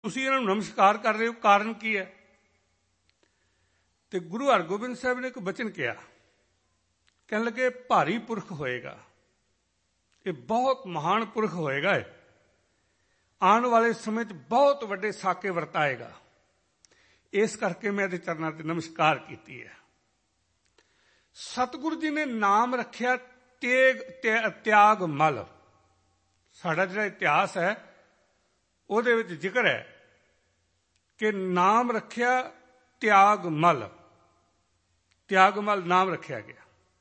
ਤੁਸੀਂ ਇਹਨਾਂ ਨੂੰ ਨਮਸਕਾਰ ਕਰ ਰਹੇ ਹੋ, ਕਾਰਨ ਕੀ ਹੈ? ਤੇ ਗੁਰੂ ਹਰਗੋਬਿੰਦ ਸਾਹਿਬ ਨੇ ਇੱਕ ਬਚਨ ਕਿਹਾ, ਕਹਿਣ ਲੱਗੇ ਭਾਰੀ ਪੁਰਖ ਹੋਏਗਾ, ਇਹ ਬਹੁਤ ਮਹਾਨ ਪੁਰਖ ਹੋਏਗਾ, ਇਹ ਆਉਣ ਵਾਲੇ ਸਮੇਂ 'ਚ ਬਹੁਤ ਵੱਡੇ ਸਾਕੇ ਵਰਤਾਏਗਾ। ਇਸ ਕਰਕੇ ਮੈਂ ਇਹਦੇ ਚਰਨਾਂ 'ਤੇ ਨਮਸਕਾਰ ਕੀਤੀ ਹੈ। ਸਤਿਗੁਰੂ ਜੀ ਨੇ ਨਾਮ ਰੱਖਿਆ ਤਿਆਗ ਮਲ। ਸਾਡਾ ਜਿਹੜਾ ਇਤਿਹਾਸ ਹੈ ਉਹਦੇ ਵਿੱਚ ਜ਼ਿਕਰ ਹੈ ਕਿ ਨਾਮ ਰੱਖਿਆ ਤਿਆਗ ਮਲ, ਤਿਆਗ ਮਲ ਨਾਮ ਰੱਖਿਆ ਗਿਆ।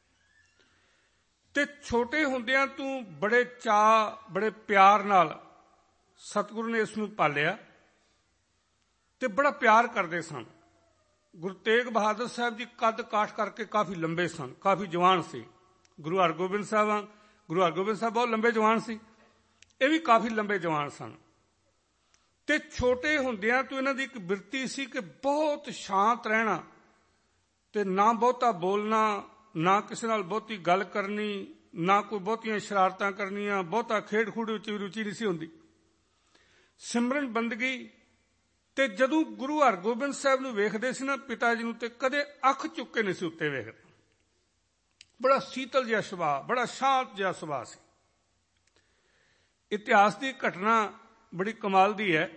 ਤੇ ਛੋਟੇ ਹੁੰਦਿਆਂ ਤੂੰ ਬੜੇ ਚਾਅ ਬੜੇ ਪਿਆਰ ਨਾਲ ਸਤਿਗੁਰੂ ਨੇ ਇਸ ਨੂੰ ਪਾਲਿਆ ਤੇ ਬੜਾ ਪਿਆਰ ਕਰਦੇ ਸਨ। ਗੁਰੂ ਤੇਗ ਬਹਾਦਰ ਸਾਹਿਬ ਜੀ ਕੱਦ ਕਾਠ ਕਰਕੇ ਕਾਫੀ ਲੰਬੇ ਸਨ, ਕਾਫੀ ਜਵਾਨ ਸੀ। ਗੁਰੂ ਹਰਗੋਬਿੰਦ ਸਾਹਿਬ ਬਹੁਤ ਲੰਬੇ ਜਵਾਨ ਸੀ, ਇਹ ਵੀ ਕਾਫੀ ਲੰਬੇ ਜਵਾਨ ਸਨ। ਤੇ ਛੋਟੇ ਹੁੰਦਿਆਂ ਤੋਂ ਇਹਨਾਂ ਦੀ ਇੱਕ ਬਿਰਤੀ ਸੀ ਕਿ ਬਹੁਤ ਸ਼ਾਂਤ ਰਹਿਣਾ ਤੇ ਨਾ ਬਹੁਤਾ ਬੋਲਣਾ, ਨਾ ਕਿਸੇ ਨਾਲ ਬਹੁਤੀ ਗੱਲ ਕਰਨੀ, ਨਾ ਕੋਈ ਬਹੁਤੀਆਂ ਸ਼ਰਾਰਤਾਂ ਕਰਨੀਆਂ, ਬਹੁਤਾ ਖੇਡ ਖੂਡ ਵਿੱਚ ਵੀ ਰੁਚੀ ਨਹੀਂ ਸੀ ਹੁੰਦੀ। ਸਿਮਰਨ ਬੰਦਗੀ। ਤੇ ਜਦੋਂ ਗੁਰੂ ਹਰਗੋਬਿੰਦ ਸਾਹਿਬ ਨੂੰ ਵੇਖਦੇ ਸੀ ਨਾ, ਪਿਤਾ ਜੀ ਨੂੰ, ਤੇ ਕਦੇ ਅੱਖ ਚੁੱਕ ਕੇ ਨਹੀਂ ਸੀ ਉੱਤੇ ਵੇਖਦੇ। ਬੜਾ ਸੀਤਲ ਜਿਹਾ ਸੁਭਾਅ, ਬੜਾ ਸ਼ਾਂਤ ਜਿਹਾ ਸੁਭਾਅ ਸੀ। ਇਤਿਹਾਸ ਦੀ ਘਟਨਾ ਬੜੀ ਕਮਾਲ ਦੀ ਹੈ।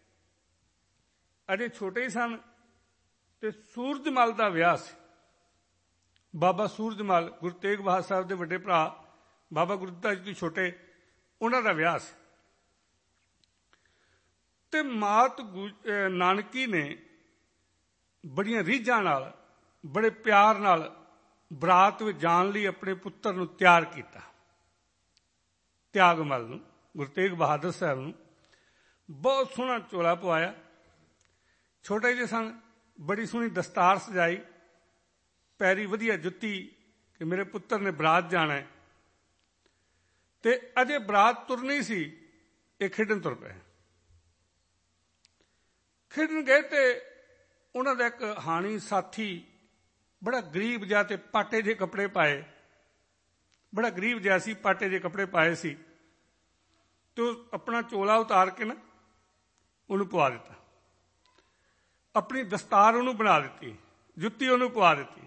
ਅਜੇ ਛੋਟੇ ਹੀ ਸਨ ਤੇ ਸੂਰਜਮਲ ਦਾ ਵਿਆਹ ਸੀ। ਬਾਬਾ ਸੂਰਜਮਲ, ਗੁਰੂ ਤੇਗ ਬਹਾਦਰ ਸਾਹਿਬ ਦੇ ਵੱਡੇ ਭਰਾ ਬਾਬਾ ਗੁਰਦਿੱਤਾ ਜੀ ਤੋਂ ਛੋਟੇ, ਉਹਨਾਂ ਦਾ ਵਿਆਹ ਸੀ। ਤੇ ਮਾਤ ਨਾਨਕੀ ਨੇ ਬੜੀਆਂ ਰੀਝਾਂ ਨਾਲ, ਬੜੇ ਪਿਆਰ ਨਾਲ ਬਰਾਤ ਵਿੱਚ ਜਾਣ ਲਈ ਆਪਣੇ ਪੁੱਤਰ ਨੂੰ ਤਿਆਰ ਕੀਤਾ। ਤਿਆਗਮਲ ਨੂੰ, ਗੁਰੂ ਤੇਗ ਬਹਾਦਰ ਸਾਹਿਬ ਨੂੰ ਬਹੁਤ ਸੋਹਣਾ ਚੋਲਾ ਪਵਾਇਆ। ਛੋਟੇ ਜਿਹੇ ਸਨ, ਬੜੀ ਸੋਹਣੀ ਦਸਤਾਰ ਸਜਾਈ, ਪੈਰੀ ਵਧੀਆ ਜੁੱਤੀ ਕਿ ਮੇਰੇ ਪੁੱਤਰ ਨੇ ਬਰਾਤ ਜਾਣਾ ਹੈ। ਤੇ ਅਜੇ ਬਰਾਤ ਤੁਰਨੀ ਸੀ, ਇਹ ਖੇਡਣ ਤੁਰ ਪਏ। ਖੇਡਣ ਗਏ ਤੇ ਉਹਨਾਂ ਦਾ ਇੱਕ ਹਾਣੀ ਸਾਥੀ ਬੜਾ ਗਰੀਬ ਜਿਹਾ ਤੇ ਪਾਟੇ ਜਿਹੇ ਕੱਪੜੇ ਪਾਏ, ਬੜਾ ਗਰੀਬ ਜਿਹਾ ਸੀ, ਪਾਟੇ ਜਿਹੇ ਕੱਪੜੇ ਪਾਏ ਸੀ। ਤੇ ਉਹ ਆਪਣਾ ਚੋਲਾ ਉਤਾਰ ਕੇ ਨਾ ਉਹਨੂੰ ਪਵਾ ਦਿੱਤਾ, ਆਪਣੀ ਦਸਤਾਰ ਉਹਨੂੰ ਬਣਾ ਦਿੱਤੀ, ਜੁੱਤੀ ਉਹਨੂੰ ਪਵਾ ਦਿੱਤੀ।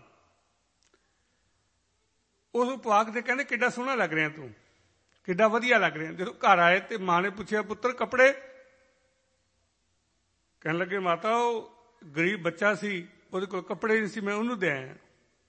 ਉਹਨੂੰ ਪਵਾ ਕੇ ਕਹਿੰਦੇ ਕਿੱਡਾ ਸੋਹਣਾ ਲੱਗ ਰਿਹਾ ਤੂੰ, ਕਿੱਡਾ ਵਧੀਆ ਲੱਗ ਰਿਹਾ। ਜਦੋਂ ਘਰ ਆਏ ਤੇ ਮਾਂ ਨੇ ਪੁੱਛਿਆ, ਪੁੱਤਰ ਕੱਪੜੇ? ਕਹਿਣ ਲੱਗੇ ਮਾਤਾ ਉਹ ਗਰੀਬ ਬੱਚਾ ਸੀ, ਉਹਦੇ ਕੋਲ ਕੱਪੜੇ ਨਹੀਂ ਸੀ, ਮੈਂ ਉਹਨੂੰ ਦੇ ਆਇਆ।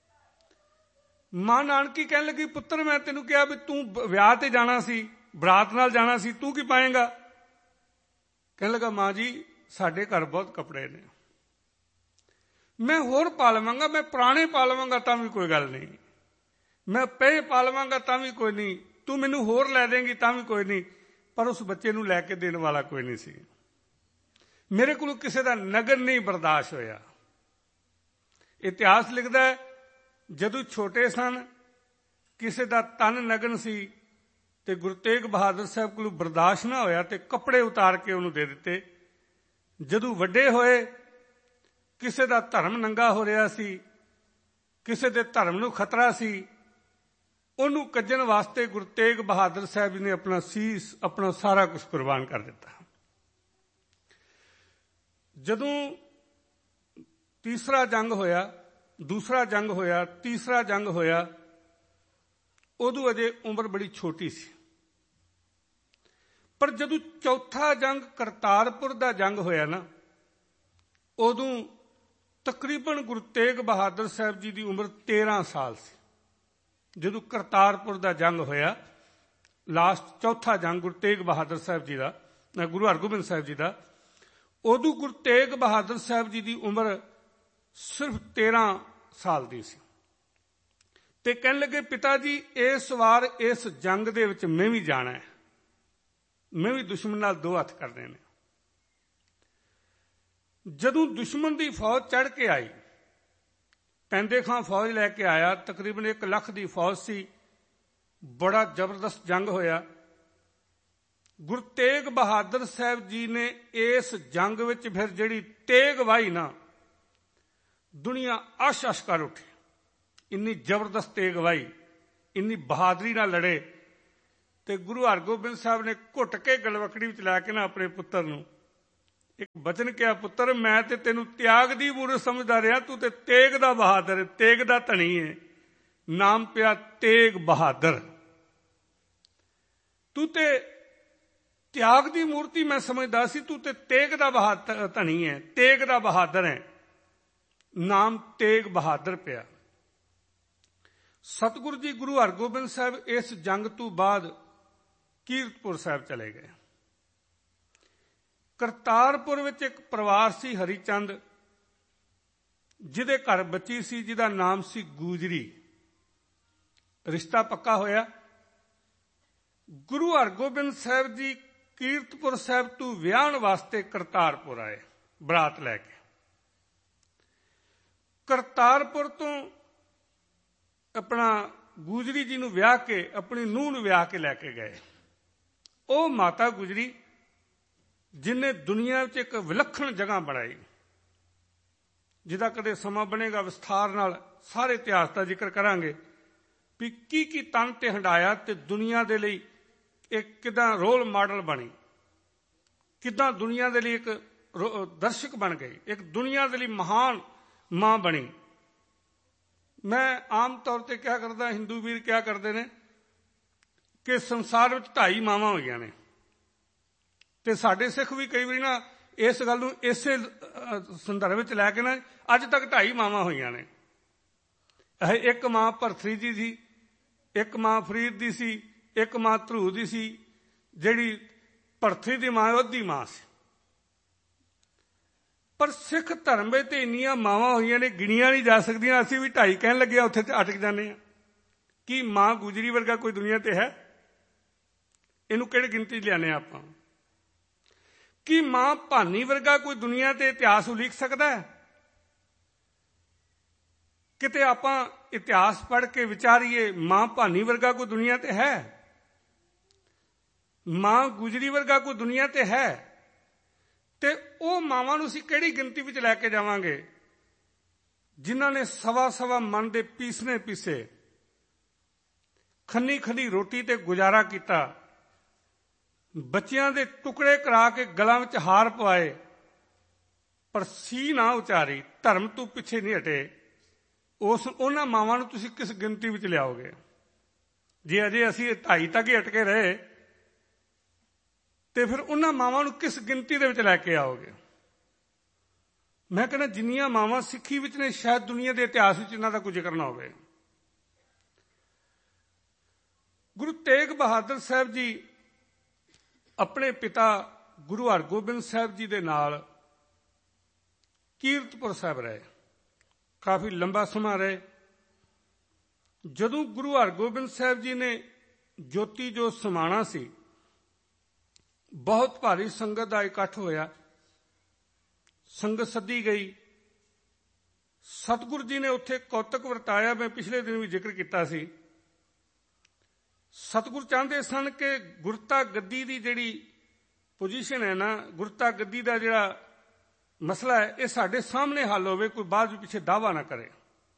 ਮਾਂ ਨਾਨਕੀ ਕਹਿਣ ਲੱਗੀ, ਪੁੱਤਰ ਮੈਂ ਤੈਨੂੰ ਕਿਹਾ ਵੀ ਤੂੰ ਵਿਆਹ ਤੇ ਜਾਣਾ ਸੀ, ਬਰਾਤ ਨਾਲ ਜਾਣਾ ਸੀ, ਤੂੰ ਕੀ ਪਾਏਂਗਾ? ਕਹਿਣ ਲੱਗਾ ਮਾਂ ਜੀ ਸਾਡੇ ਘਰ ਬਹੁਤ ਕੱਪੜੇ ਨੇ, ਮੈਂ ਹੋਰ ਪਾ ਲਵਾਂਗਾ, ਮੈਂ ਪੁਰਾਣੇ ਪਾ ਲਵਾਂਗਾ ਤਾਂ ਵੀ ਕੋਈ ਗੱਲ ਨਹੀਂ, ਮੈਂ ਪਏ ਪਾ ਲਵਾਂਗਾ ਤਾਂ ਵੀ ਕੋਈ ਨਹੀਂ, ਤੂੰ ਮੈਨੂੰ ਹੋਰ ਲੈ ਦੇਂਗੀ ਤਾਂ ਵੀ ਕੋਈ ਨਹੀਂ। ਪਰ ਉਸ ਬੱਚੇ ਨੂੰ ਲੈ ਕੇ ਦੇਣ ਵਾਲਾ ਕੋਈ ਨਹੀਂ ਸੀ। ਮੇਰੇ ਕੋਲ ਕਿਸੇ ਦਾ ਨਗਨ ਨਹੀਂ ਬਰਦਾਸ਼ਤ ਹੋਇਆ। ਇਤਿਹਾਸ ਲਿਖਦਾ ਹੈ ਜਦੋਂ ਛੋਟੇ ਸਨ ਕਿਸੇ ਦਾ ਤਨ ਨਗਨ ਸੀ ਤੇ ਗੁਰੂ ਤੇਗ ਬਹਾਦਰ ਸਾਹਿਬ ਕੋਲ ਬਰਦਾਸ਼ਤ ਨਾ ਹੋਇਆ ਤੇ ਕੱਪੜੇ ਉਤਾਰ ਕੇ ਉਹਨੂੰ ਦੇ ਦਿੱਤੇ। ਜਦੋਂ ਵੱਡੇ ਹੋਏ ਕਿਸੇ ਦਾ ਧਰਮ ਨੰਗਾ ਹੋ ਰਿਹਾ ਸੀ, ਕਿਸੇ ਦੇ ਧਰਮ ਨੂੰ ਖਤਰਾ ਸੀ, ਉਹਨੂੰ ਕੱਜਣ ਵਾਸਤੇ ਗੁਰੂ ਤੇਗ ਬਹਾਦਰ ਸਾਹਿਬ ਜੀ ਨੇ ਆਪਣਾ ਸੀਸ, ਆਪਣਾ ਸਾਰਾ ਕੁਝ ਕੁਰਬਾਨ ਕਰ ਦਿੱਤਾ। ਜਦੋਂ ਤੀਸਰਾ ਜੰਗ ਹੋਇਆ, ਦੂਸਰਾ ਜੰਗ ਹੋਇਆ, ਤੀਸਰਾ ਜੰਗ ਹੋਇਆ, ਉਦੋਂ ਅਜੇ ਉਮਰ ਬੜੀ ਛੋਟੀ ਸੀ। ਪਰ ਜਦੋਂ ਚੌਥਾ ਜੰਗ ਕਰਤਾਰਪੁਰ ਦਾ ਜੰਗ ਹੋਇਆ ਨਾ, ਉਦੋਂ ਤਕਰੀਬਨ ਗੁਰੂ ਤੇਗ ਬਹਾਦਰ ਸਾਹਿਬ ਜੀ ਦੀ ਉਮਰ 13 ਸਾਲ ਸੀ। ਜਦੋਂ ਕਰਤਾਰਪੁਰ ਦਾ ਜੰਗ ਹੋਇਆ, ਲਾਸਟ ਚੌਥਾ ਜੰਗ ਗੁਰੂ ਤੇਗ ਬਹਾਦਰ ਸਾਹਿਬ ਜੀ ਦਾ, ਗੁਰੂ ਹਰਗੋਬਿੰਦ ਸਾਹਿਬ ਜੀ ਦਾ, ਉਦੋਂ ਗੁਰੂ ਤੇਗ ਬਹਾਦਰ ਸਾਹਿਬ ਜੀ ਦੀ ਉਮਰ ਸਿਰਫ 13 ਸਾਲ ਦੀ ਸੀ। ਤੇ ਕਹਿਣ ਲੱਗੇ ਪਿਤਾ ਜੀ ਇਸ ਵਾਰ ਇਸ ਜੰਗ ਦੇ ਵਿੱਚ ਮੈਂ ਵੀ ਜਾਣਾ ਹੈ, ਮੈਂ ਵੀ ਦੁਸ਼ਮਣ ਨਾਲ ਦੋ ਹੱਥ ਕਰਨੇ ਨੇ। ਜਦੋਂ ਦੁਸ਼ਮਣ ਦੀ ਫੌਜ ਚੜ੍ਹ ਕੇ ਆਈ, ਪੈਂਦੇ ਖਾਂ ਫੌਜ ਲੈ ਕੇ ਆਇਆ, ਤਕਰੀਬਨ 1 ਲੱਖ ਦੀ ਫੌਜ ਸੀ, ਬੜਾ ਜ਼ਬਰਦਸਤ ਜੰਗ ਹੋਇਆ। ਗੁਰੂ ਤੇਗ ਬਹਾਦਰ ਸਾਹਿਬ ਜੀ ਨੇ ਇਸ ਜੰਗ ਵਿੱਚ ਫਿਰ ਜਿਹੜੀ ਤੇਗ ਵਾਹੀ ਨਾ, ਦੁਨੀਆ ਅਸ਼ ਕਰ ਉੱਠੀ। ਇੰਨੀ ਜ਼ਬਰਦਸਤ ਤੇਗ ਵਾਹੀ, ਇੰਨੀ ਬਹਾਦਰੀ ਨਾਲ ਲੜੇ। ਤੇ ਗੁਰੂ ਹਰਗੋਬਿੰਦ ਸਾਹਿਬ ਨੇ ਘੁੱਟ ਕੇ ਗਲਵਕੜੀ ਵਿੱਚ ਲੈ ਕੇ ਨਾ ਆਪਣੇ ਪੁੱਤਰ ਨੂੰ ਇੱਕ ਬਚਨ ਕਿਹਾ, ਪੁੱਤਰ ਮੈਂ ਤੇ ਤੈਨੂੰ ਤਿਆਗ ਦੀ ਮੂਰਤ ਸਮਝਦਾ ਰਿਹਾ, ਤੂੰ ਤੇ ਤੇਗ ਦਾ ਬਹਾਦਰ, ਤੇਗ ਦਾ ਧਣੀ ਹੈ। ਨਾਮ ਪਿਆ ਤੇਗ ਬਹਾਦਰ। ਤੂੰ ਤੇ ਤਿਆਗ ਦੀ ਮੂਰਤੀ ਮੈਂ ਸਮਝਦਾ ਸੀ, ਤੂੰ ਤੇ ਤੇਗ ਦਾ ਧਣੀ ਹੈ, ਤੇਗ ਦਾ ਬਹਾਦਰ ਹੈ। ਨਾਮ ਤੇਗ ਬਹਾਦਰ ਪਿਆ। ਸਤਿਗੁਰੂ ਜੀ ਗੁਰੂ ਹਰਗੋਬਿੰਦ ਸਾਹਿਬ ਇਸ ਜੰਗ ਤੋਂ ਬਾਅਦ ਕੀਰਤਪੁਰ ਸਾਹਿਬ ਚਲੇ ਗਏ। ਕਰਤਾਰਪੁਰ ਵਿੱਚ ਇੱਕ ਪਰਿਵਾਰ ਸੀ, ਹਰੀਚੰਦ, ਜਿਹਦੇ ਘਰ ਬੱਚੀ ਸੀ ਜਿਹਦਾ ਨਾਮ ਸੀ ਗੂਜਰੀ। ਰਿਸ਼ਤਾ ਪੱਕਾ ਹੋਇਆ। ਗੁਰੂ ਹਰਗੋਬਿੰਦ ਸਾਹਿਬ ਜੀ ਕੀਰਤਪੁਰ ਸਾਹਿਬ ਤੋਂ ਵਿਆਹਣ ਵਾਸਤੇ ਕਰਤਾਰਪੁਰ ਆਏ, ਬਰਾਤ ਲੈ ਕੇ। ਕਰਤਾਰਪੁਰ ਤੋਂ ਆਪਣਾ ਗੂਜਰੀ ਜੀ ਨੂੰ ਵਿਆਹ ਕੇ, ਆਪਣੀ ਨੂੰਹ ਨੂੰ ਵਿਆਹ ਕੇ ਲੈ ਕੇ ਗਏ। ਉਹ ਮਾਤਾ ਗੁਜਰੀ ਜਿਹਨੇ ਦੁਨੀਆ ਵਿੱਚ ਇੱਕ ਵਿਲੱਖਣ ਜਗ੍ਹਾ ਬਣਾਈ, ਜਿਹਦਾ ਕਦੇ ਸਮਾਂ ਬਣੇਗਾ ਵਿਸਥਾਰ ਨਾਲ ਸਾਰੇ ਇਤਿਹਾਸ ਦਾ ਜ਼ਿਕਰ ਕਰਾਂਗੇ ਵੀ ਕੀ ਤਨ ਤੇ ਹੰਡਾਇਆ ਤੇ ਦੁਨੀਆ ਦੇ ਲਈ ਇੱਕ ਕਿੱਦਾਂ ਰੋਲ ਮਾਡਲ ਬਣੀ, ਕਿੱਦਾਂ ਦੁਨੀਆ ਦੇ ਲਈ ਇੱਕ ਦਰਸ਼ਕ ਬਣ ਗਈ, ਇੱਕ ਦੁਨੀਆ ਦੇ ਲਈ ਮਹਾਨ ਮਾਂ ਬਣੀ। ਮੈਂ ਆਮ ਤੌਰ ਤੇ ਕਿਹਾ ਕਰਦਾ, ਹਿੰਦੂ ਵੀਰ ਕਿਹਾ ਕਰਦੇ ਨੇ ਕਿ ਸੰਸਾਰ ਵਿੱਚ 2.5 ਮਾਵਾਂ ਹੋਈਆਂ ਨੇ, ਤੇ ਸਾਡੇ ਸਿੱਖ ਵੀ ਕਈ ਵਾਰੀ ਨਾ ਇਸ ਗੱਲ ਨੂੰ ਇਸੇ ਸੰਦਰਭ ਵਿੱਚ ਲੈ ਕੇ ਨਾ ਅੱਜ ਤੱਕ 2.5 ਮਾਵਾਂ ਹੋਈਆਂ ਨੇ। ਇੱਕ ਮਾਂ ਭਰਤਰੀ ਜੀ ਸੀ, ਇੱਕ ਮਾਂ ਫਰੀਦ ਦੀ ਸੀ, ਇੱਕ ਮਾਂ ਧਰੂ ਦੀ ਸੀ। ਜਿਹੜੀ ਭਰਤਰੀ ਦੀ ਮਾਂ ਉਹਦੀ ਮਾਂ ਸੀ। ਪਰ ਸਿੱਖ ਧਰਮ ਵਿੱਚ ਤੇ ਇੰਨੀਆਂ ਮਾਵਾਂ ਹੋਈਆਂ ਨੇ, ਗਿਣੀਆਂ ਨਹੀਂ ਜਾ ਸਕਦੀਆਂ। ਅਸੀਂ ਵੀ 2.5 ਕਹਿਣ ਲੱਗੇ, ਉੱਥੇ ਅਟਕ ਜਾਂਦੇ ਹਾਂ। ਕੀ ਮਾਂ ਗੁਜਰੀ ਵਰਗਾ ਕੋਈ ਦੁਨੀਆ ਤੇ ਹੈ? ਇਹਨੂੰ ਕਿਹੜੀ ਗਿਣਤੀ ਲਿਆਨੇ ਆਪਾਂ? ਕੀ ਮਾਂ ਭਾਨੀ ਵਰਗਾ ਕੋਈ ਦੁਨੀਆ ਤੇ ਇਤਿਹਾਸ ਉਲੀਕ ਸਕਦਾ ਹੈ? ਕਿਤੇ ਆਪਾਂ ਇਤਿਹਾਸ ਪੜ੍ਹ ਕੇ ਵਿਚਾਰੀਏ, ਮਾਂ ਭਾਨੀ ਵਰਗਾ ਕੋਈ ਦੁਨੀਆ ਤੇ ਹੈ? ਮਾਂ ਗੁਜਰੀ ਵਰਗਾ ਕੋਈ ਦੁਨੀਆ ਤੇ ਹੈ? ਤੇ ਉਹ ਮਾਵਾਂ ਨੂੰ ਅਸੀਂ ਕਿਹੜੀ ਗਿਣਤੀ ਵਿੱਚ ਲੈ ਕੇ ਜਾਵਾਂਗੇ ਜਿਨ੍ਹਾਂ ਨੇ ਸਵਾ ਮਨ ਦੇ ਪੀਸੇ, ਖੰਨੀ ਰੋਟੀ ਤੇ ਗੁਜ਼ਾਰਾ ਕੀਤਾ, ਬੱਚਿਆਂ ਦੇ ਟੁਕੜੇ ਕਰਾ ਕੇ ਗਲਾਂ ਵਿੱਚ ਹਾਰ ਪਵਾਏ, ਪਰ ਸੀ ਨਾ ਉਚਾਰੀ, ਧਰਮ ਤੋਂ ਪਿੱਛੇ ਨਹੀਂ ਹਟੇ। ਉਹਨਾਂ ਮਾਵਾਂ ਨੂੰ ਤੁਸੀਂ ਕਿਸ ਗਿਣਤੀ ਵਿੱਚ ਲਿਆਓਗੇ? ਜੇ ਅਜੇ ਅਸੀਂ 2.5 ਤੱਕ ਹੀ ਅਟਕੇ ਰਹੇ ਤੇ ਫਿਰ ਉਹਨਾਂ ਮਾਵਾਂ ਨੂੰ ਕਿਸ ਗਿਣਤੀ ਦੇ ਵਿੱਚ ਲੈ ਕੇ ਆਓਗੇ? ਮੈਂ ਕਹਿੰਦਾ ਜਿੰਨੀਆਂ ਮਾਵਾਂ ਸਿੱਖੀ ਵਿੱਚ ਨੇ, ਸ਼ਾਇਦ ਦੁਨੀਆ ਦੇ ਇਤਿਹਾਸ ਵਿੱਚ ਇਹਨਾਂ ਦਾ ਕੋਈ ਜ਼ਿਕਰ ਨਾ ਹੋਵੇ। ਗੁਰੂ ਤੇਗ ਬਹਾਦਰ ਸਾਹਿਬ ਜੀ ਆਪਣੇ ਪਿਤਾ ਗੁਰੂ ਹਰਗੋਬਿੰਦ ਸਾਹਿਬ ਜੀ ਦੇ ਨਾਲ ਕੀਰਤਪੁਰ ਸਾਹਿਬ ਰਹੇ, ਕਾਫੀ ਲੰਬਾ ਸਮਾਂ ਰਹੇ। ਜਦੋਂ ਗੁਰੂ ਹਰਗੋਬਿੰਦ ਸਾਹਿਬ ਜੀ ਨੇ ਜੋਤੀ ਜੋ ਸਮਾਣਾ ਸੀ, ਬਹੁਤ ਭਾਰੀ ਸੰਗਤ ਦਾ ਇਕੱਠ ਹੋਇਆ, ਸੰਗਤ ਸੱਦੀ ਗਈ। ਸਤਿਗੁਰੂ ਜੀ ਨੇ ਉੱਥੇ ਕੌਤਕ ਵਰਤਾਇਆ। ਮੈਂ ਪਿਛਲੇ ਦਿਨ ਵੀ ਜ਼ਿਕਰ ਕੀਤਾ ਸੀ। ਸਤਿਗੁਰੂ ਚਾਹੁੰਦੇ ਸਨ ਕਿ ਗੁਰਤਾ ਗੱਦੀ ਦੀ ਜਿਹੜੀ ਪੋਜੀਸ਼ਨ ਹੈ ਨਾ, ਗੁਰਤਾ ਗੱਦੀ ਦਾ ਜਿਹੜਾ ਮਸਲਾ ਹੈ, ਇਹ ਸਾਡੇ ਸਾਹਮਣੇ ਹੱਲ ਹੋਵੇ, ਕੋਈ ਬਾਅਦ ਵਿੱਚ ਪਿੱਛੇ ਦਾਅਵਾ ਨਾ ਕਰੇ।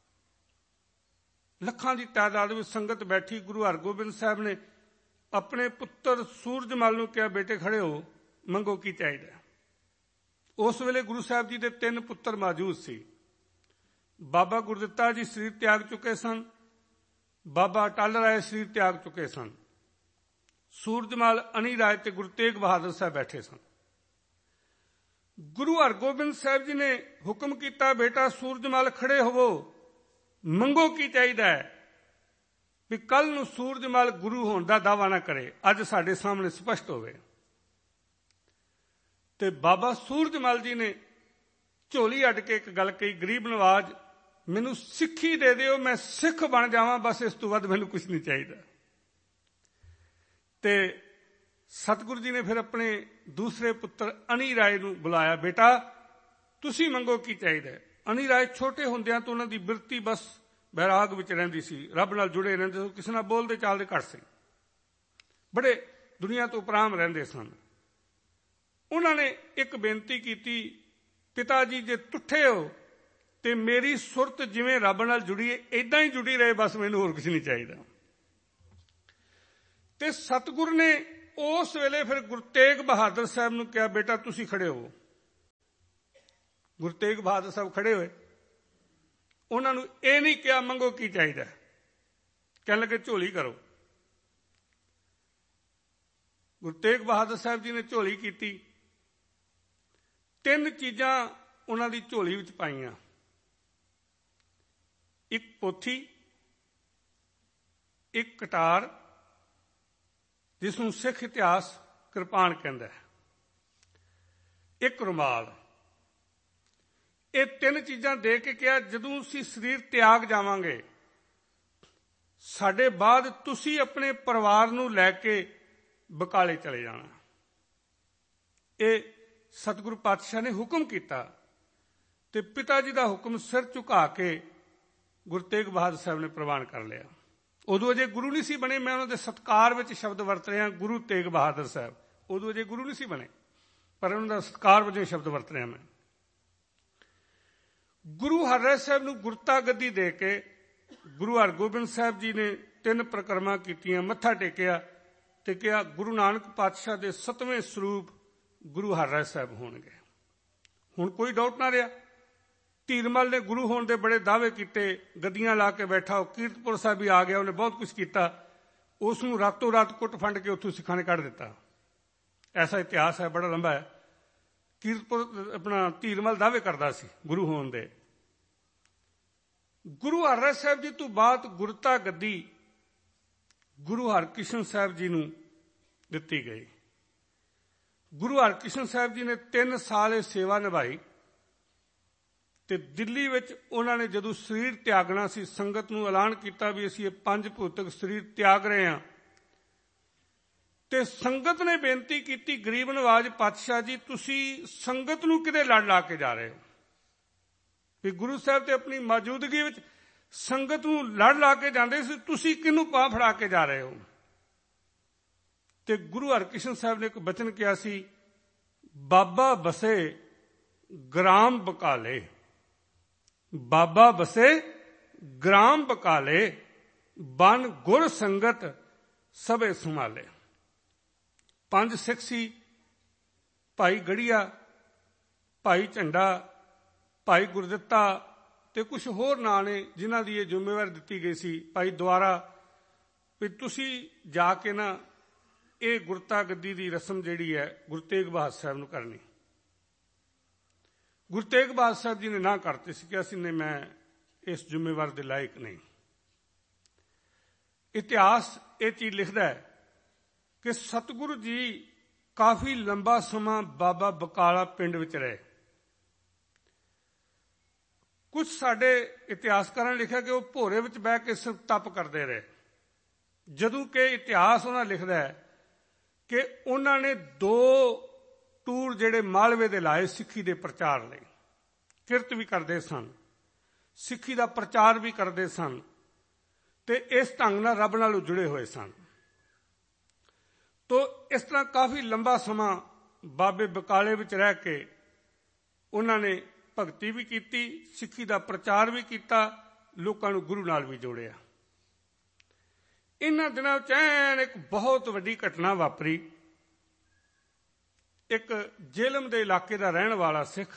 ਲੱਖਾਂ ਦੀ ਤਾਦਾਦ ਵਿੱਚ ਸੰਗਤ ਬੈਠੀ। ਗੁਰੂ ਹਰਗੋਬਿੰਦ ਸਾਹਿਬ ਨੇ ਆਪਣੇ ਪੁੱਤਰ ਸੂਰਜਮਲ ਨੂੰ ਕਿਹਾ, ਬੇਟੇ ਖੜੇ ਹੋ, ਮੰਗੋ ਕੀ ਚਾਹੀਦਾ। ਉਸ ਵੇਲੇ ਗੁਰੂ ਸਾਹਿਬ ਜੀ ਦੇ 3 ਪੁੱਤਰ ਮੌਜੂਦ ਸੀ। ਬਾਬਾ ਗੁਰਦਿੱਤਾ ਜੀ ਸਰੀਰ ਤਿਆਗ ਚੁੱਕੇ ਸਨ, ਬਾਬਾ ਅਟੱਲ ਰਾਏ ਸਰੀਰ ਤਿਆਗ ਚੁੱਕੇ ਸਨ, ਸੂਰਜਮਲ, ਅਣੀ ਰਾਏ ਤੇ ਗੁਰੂ ਤੇਗ ਬਹਾਦਰ ਸਾਹਿਬ ਬੈਠੇ ਸਨ। ਗੁਰੂ ਹਰਗੋਬਿੰਦ ਸਾਹਿਬ ਜੀ ਨੇ ਹੁਕਮ ਕੀਤਾ, ਬੇਟਾ ਸੂਰਜਮਲ ਖੜੇ ਹੋਵੋ, ਮੰਗੋ ਕੀ ਚਾਹੀਦਾ ਹੈ, ਵੀ ਕੱਲ ਨੂੰ ਸੂਰਜਮਲ ਗੁਰੂ ਹੋਣ ਦਾ ਦਾਅਵਾ ਨਾ ਕਰੇ, ਅੱਜ ਸਾਡੇ ਸਾਹਮਣੇ ਸਪਸ਼ਟ ਹੋਵੇ। ਤੇ ਬਾਬਾ ਸੂਰਜਮਲ ਜੀ ਨੇ ਝੋਲੀ ਅੱਡ ਕੇ ਇੱਕ ਗੱਲ ਕਹੀ, ਗਰੀਬ ਨਵਾਜ, ਮੈਨੂੰ ਸਿੱਖੀ ਦੇ ਦਿਓ, ਮੈਂ ਸਿੱਖ ਬਣ ਜਾਵਾਂ, ਬਸ ਇਸ ਤੋਂ ਵੱਧ ਮੈਨੂੰ ਕੁਝ ਨਹੀਂ ਚਾਹੀਦਾ। ਤੇ ਸਤਿਗੁਰੂ ਜੀ ਨੇ ਫਿਰ ਆਪਣੇ ਦੂਸਰੇ ਪੁੱਤਰ ਅਣੀ ਰਾਏ ਨੂੰ ਬੁਲਾਇਆ, ਬੇਟਾ ਤੁਸੀਂ ਮੰਗੋ ਕੀ ਚਾਹੀਦਾ। ਅਣੀ ਰਾਏ ਛੋਟੇ ਹੁੰਦਿਆਂ ਤੋਂ ਉਹਨਾਂ ਦੀ ਬਿਰਤੀ ਬਸ ਬੈਰਾਗ ਵਿੱਚ ਰਹਿੰਦੀ ਸੀ, ਰੱਬ ਨਾਲ ਜੁੜੇ ਰਹਿੰਦੇ ਸੀ, ਕਿਸੇ ਨਾਲ ਬੋਲਦੇ ਚਾਲਦੇ ਘੱਟ ਸੀ, ਬੜੇ ਦੁਨੀਆ ਤੋਂ ਉਪਰਾਮ ਰਹਿੰਦੇ ਸਨ। ਉਹਨਾਂ ਨੇ ਇੱਕ ਬੇਨਤੀ ਕੀਤੀ, ਪਿਤਾ ਜੀ ਜੇ ਟੁੱਟੇ ਹੋ ਤੇ ਮੇਰੀ ਸੁਰਤ ਜਿਵੇਂ ਰੱਬ ਨਾਲ ਜੁੜੀ ਹੈ ਇੱਦਾਂ ਹੀ ਜੁੜੀ ਰਹੇ, ਬਸ ਮੈਨੂੰ ਹੋਰ ਕੁਝ ਨਹੀਂ ਚਾਹੀਦਾ। ਤੇ ਸਤਿਗੁਰੂ ਨੇ ਉਸ ਵੇਲੇ ਫਿਰ ਗੁਰੂ ਤੇਗ ਬਹਾਦਰ ਸਾਹਿਬ ਨੂੰ ਕਿਹਾ, ਬੇਟਾ ਤੁਸੀਂ ਖੜੇ ਹੋ। ਗੁਰੂ ਤੇਗ ਬਹਾਦਰ ਸਾਹਿਬ ਖੜੇ ਹੋਏ, ਉਹਨਾਂ ਨੂੰ ਇਹ ਨਹੀਂ ਕਿਹਾ ਮੰਗੋ ਕੀ ਚਾਹੀਦਾ, ਕਹਿਣ ਲੱਗੇ ਝੋਲੀ ਕਰੋ। ਗੁਰੂ ਤੇਗ ਬਹਾਦਰ ਸਾਹਿਬ ਜੀ ਨੇ ਝੋਲੀ ਕੀਤੀ। 3 ਚੀਜ਼ਾਂ ਉਹਨਾਂ ਦੀ ਝੋਲੀ ਵਿੱਚ ਪਾਈਆਂ, ਇੱਕ ਪੋਥੀ, ਇੱਕ ਕਟਾਰ ਜਿਸ ਨੂੰ ਸਿੱਖ ਇਤਿਹਾਸ ਕਿਰਪਾਨ ਕਹਿੰਦਾ ਹੈ, ਇੱਕ ਰੁਮਾਲ। ਇਹ 3 ਚੀਜ਼ਾਂ ਦੇ ਕੇ ਕਿਹਾ ਜਦੋਂ ਅਸੀਂ ਸਰੀਰ ਤਿਆਗ ਜਾਵਾਂਗੇ, ਸਾਡੇ ਬਾਅਦ ਤੁਸੀਂ ਆਪਣੇ ਪਰਿਵਾਰ ਨੂੰ ਲੈ ਕੇ ਬਕਾਲੇ ਚਲੇ ਜਾਣਾ। ਇਹ ਸਤਿਗੁਰੂ ਪਾਤਸ਼ਾਹ ਨੇ ਹੁਕਮ ਕੀਤਾ ਤੇ ਪਿਤਾ ਜੀ ਦਾ ਹੁਕਮ ਸਿਰ ਝੁਕਾ ਕੇ ਗੁਰੂ ਤੇਗ ਬਹਾਦਰ ਸਾਹਿਬ ਨੇ ਪ੍ਰਵਾਨ ਕਰ ਲਿਆ। ਉਦੋਂ ਅਜੇ ਗੁਰੂ ਨਹੀਂ ਸੀ ਬਣੇ, ਮੈਂ ਉਹਨਾਂ ਦੇ ਸਤਿਕਾਰ ਵਿੱਚ ਸ਼ਬਦ ਵਰਤ ਰਿਹਾ, ਗੁਰੂ ਤੇਗ ਬਹਾਦਰ ਸਾਹਿਬ। ਉਦੋਂ ਅਜੇ ਗੁਰੂ ਨਹੀਂ ਸੀ ਬਣੇ, ਪਰ ਉਹਨਾਂ ਦਾ ਸਤਿਕਾਰ ਵਜੋਂ ਸ਼ਬਦ ਵਰਤ ਰਿਹਾ ਮੈਂ। ਗੁਰੂ ਹਰਿਰਾਏ ਸਾਹਿਬ ਨੂੰ ਗੁਰਤਾ ਗੱਦੀ ਦੇ ਕੇ ਗੁਰੂ ਹਰਗੋਬਿੰਦ ਸਾਹਿਬ ਜੀ ਨੇ 3 ਪ੍ਰਕਰਮਾਂ ਕੀਤੀਆਂ, ਮੱਥਾ ਟੇਕਿਆ ਤੇ ਕਿਹਾ ਗੁਰੂ ਨਾਨਕ ਪਾਤਸ਼ਾਹ ਦੇ 7ਵੇਂ ਸਰੂਪ ਗੁਰੂ ਹਰਿਰਾਏ ਸਾਹਿਬ ਹੋਣਗੇ। ਹੁਣ ਕੋਈ ਡਾਊਟ ਨਾ ਰਿਹਾ। ਧੀਰਮਲ ਨੇ ਗੁਰੂ ਹੋਣ ਦੇ ਬੜੇ ਦਾਅਵੇ ਕੀਤੇ, ਗੱਦੀਆਂ ਲਾ ਕੇ ਬੈਠਾ, ਉਹ ਕੀਰਤਪੁਰ ਸਾਹਿਬ ਵੀ ਆ ਗਿਆ, ਉਹਨੇ ਬਹੁਤ ਕੁਝ ਕੀਤਾ, ਉਸ ਨੂੰ ਰਾਤੋਂ ਰਾਤ ਕੁੱਟ ਫੰਡ ਕੇ ਉੱਥੋਂ ਸਿੱਖਾਂ ਨੇ ਕੱਢ ਦਿੱਤਾ। ਐਸਾ ਇਤਿਹਾਸ ਹੈ, ਬੜਾ ਲੰਬਾ ਹੈ। ਕੀਰਤਪੁਰ ਆਪਣਾ ਧੀਰਮਲ ਦਾਅਵੇ ਕਰਦਾ ਸੀ ਗੁਰੂ ਹੋਣ ਦੇ। ਗੁਰੂ ਹਰਿਰਾਏ ਸਾਹਿਬ ਜੀ ਤੋਂ ਬਾਅਦ ਗੁਰਤਾ ਗੱਦੀ ਗੁਰੂ ਹਰਕ੍ਰਿਸ਼ਨ ਸਾਹਿਬ ਜੀ ਨੂੰ ਦਿੱਤੀ ਗਈ। ਗੁਰੂ ਹਰਕ੍ਰਿਸ਼ਨ ਸਾਹਿਬ ਜੀ ਨੇ 3 ਸਾਲ ਇਹ ਸੇਵਾ ਨਿਭਾਈ ਤੇ ਦਿੱਲੀ ਵਿੱਚ ਉਹਨਾਂ ਨੇ ਜਦੋਂ ਸਰੀਰ ਤਿਆਗਣਾ ਸੀ, ਸੰਗਤ ਨੂੰ ਐਲਾਨ ਕੀਤਾ ਵੀ ਅਸੀਂ ਇਹ 5 ਭੌਤਿਕ ਸਰੀਰ ਤਿਆਗ ਰਹੇ ਹਾਂ। ਤੇ ਸੰਗਤ ਨੇ ਬੇਨਤੀ ਕੀਤੀ, ਗਰੀਬ ਨਵਾਜ ਪਾਤਸ਼ਾਹ ਜੀ ਤੁਸੀਂ ਸੰਗਤ ਨੂੰ ਕਿਤੇ ਲੜ ਲਾ ਕੇ ਜਾ ਰਹੇ ਹੋ, ਵੀ ਗੁਰੂ ਸਾਹਿਬ ਤੇ ਆਪਣੀ ਮੌਜੂਦਗੀ ਵਿੱਚ ਸੰਗਤ ਨੂੰ ਲੜ ਲਾ ਕੇ ਜਾਂਦੇ ਸੀ, ਤੁਸੀਂ ਕਿਹਨੂੰ ਬਾਂਹ ਫੜਾ ਕੇ ਜਾ ਰਹੇ ਹੋ। ਤੇ ਗੁਰੂ ਹਰਕ੍ਰਿਸ਼ਨ ਸਾਹਿਬ ਨੇ ਇੱਕ ਬਚਨ ਕਿਹਾ ਸੀ, ਬਾਬਾ ਬਸੇ ਗ੍ਰਾਮ ਬਕਾਲੇ, ਬਾਬਾ ਬਸੇ ਗ੍ਰਾਮ ਬਕਾਲੇ, ਬਨ ਗੁਰ ਸੰਗਤ ਸਭੇ ਸੰਭਾਲੇ। 5 ਸਿੱਖ ਸੀ, ਭਾਈ ਗੜੀਆ, ਭਾਈ ਝੰਡਾ, ਭਾਈ ਗੁਰਦਿੱਤਾ ਤੇ ਕੁਝ ਹੋਰ ਨਾਂ ਨੇ ਜਿਨ੍ਹਾਂ ਦੀ ਇਹ ਜ਼ਿੰਮੇਵਾਰੀ ਦਿੱਤੀ ਗਈ ਸੀ। ਭਾਈ ਦੁਆਰਾ ਵੀ ਤੁਸੀਂ ਜਾ ਕੇ ਨਾ ਇਹ ਗੁਰਤਾ ਗੱਦੀ ਦੀ ਰਸਮ ਜਿਹੜੀ ਹੈ ਗੁਰੂ ਤੇਗ ਬਹਾਦਰ ਸਾਹਿਬ ਨੂੰ ਕਰਨੀ। ਗੁਰੂ ਤੇਗ ਬਹਾਦਰ ਸਾਹਿਬ ਜੀ ਨੇ ਨਾ ਕਰਤੇ ਸੀ ਕਿ ਅਸੀਂ ਨੇ ਮੈਂ ਇਸ ਜ਼ਿੰਮੇਵਾਰੀ ਦੇ ਲਾਇਕ ਨਹੀਂ। ਇਤਿਹਾਸ ਇਹ ਚੀਜ਼ ਲਿਖਦਾ ਹੈ ਕਿ ਸਤਿਗੁਰੂ ਜੀ ਕਾਫੀ ਲੰਬਾ ਸਮਾਂ ਬਾਬਾ ਬਕਾਲਾ ਪਿੰਡ ਵਿੱਚ ਰਹੇ। ਕੁਝ ਸਾਡੇ ਇਤਿਹਾਸਕਾਰਾਂ ਨੇ ਲਿਖਿਆ ਕਿ ਉਹ ਭੋਰੇ ਵਿੱਚ ਬਹਿ ਕੇ ਸਿਰਫ ਤਪ ਕਰਦੇ ਰਹੇ, ਜਦੋਂ ਕਿ ਇਤਿਹਾਸ ਉਹਨਾਂ ਲਿਖਦਾ ਹੈ ਕਿ ਉਹਨਾਂ ਨੇ 2 ਟੂਰ ਜਿਹੜੇ ਮਾਲਵੇ ਦੇ ਲਾਏ ਸਿੱਖੀ ਦੇ ਪ੍ਰਚਾਰ ਲਈ। ਕਿਰਤ ਵੀ ਕਰਦੇ ਸਨ, ਸਿੱਖੀ ਦਾ ਪ੍ਰਚਾਰ ਵੀ ਕਰਦੇ ਸਨ ਤੇ ਇਸ ਢੰਗ ਨਾਲ ਰੱਬ ਨਾਲ ਜੁੜੇ ਹੋਏ ਸਨ। ਤੋ ਇਸ ਤਰ੍ਹਾਂ ਕਾਫੀ ਲੰਬਾ ਸਮਾਂ ਬਾਬੇ ਬਕਾਲੇ ਵਿੱਚ ਰਹਿ ਕੇ ਉਹਨਾਂ ਨੇ ਭਗਤੀ ਵੀ ਕੀਤੀ, ਸਿੱਖੀ ਦਾ ਪ੍ਰਚਾਰ ਵੀ ਕੀਤਾ, ਲੋਕਾਂ ਨੂੰ ਗੁਰੂ ਨਾਲ ਵੀ ਜੋੜਿਆ। ਇਹਨਾਂ ਦਿਨਾਂ ਵਿੱਚ ਐਨ ਇੱਕ ਬਹੁਤ ਵੱਡੀ ਘਟਨਾ ਵਾਪਰੀ। ਇੱਕ ਜੇਲਮ ਦੇ ਇਲਾਕੇ ਦਾ ਰਹਿਣ ਵਾਲਾ ਸਿੱਖ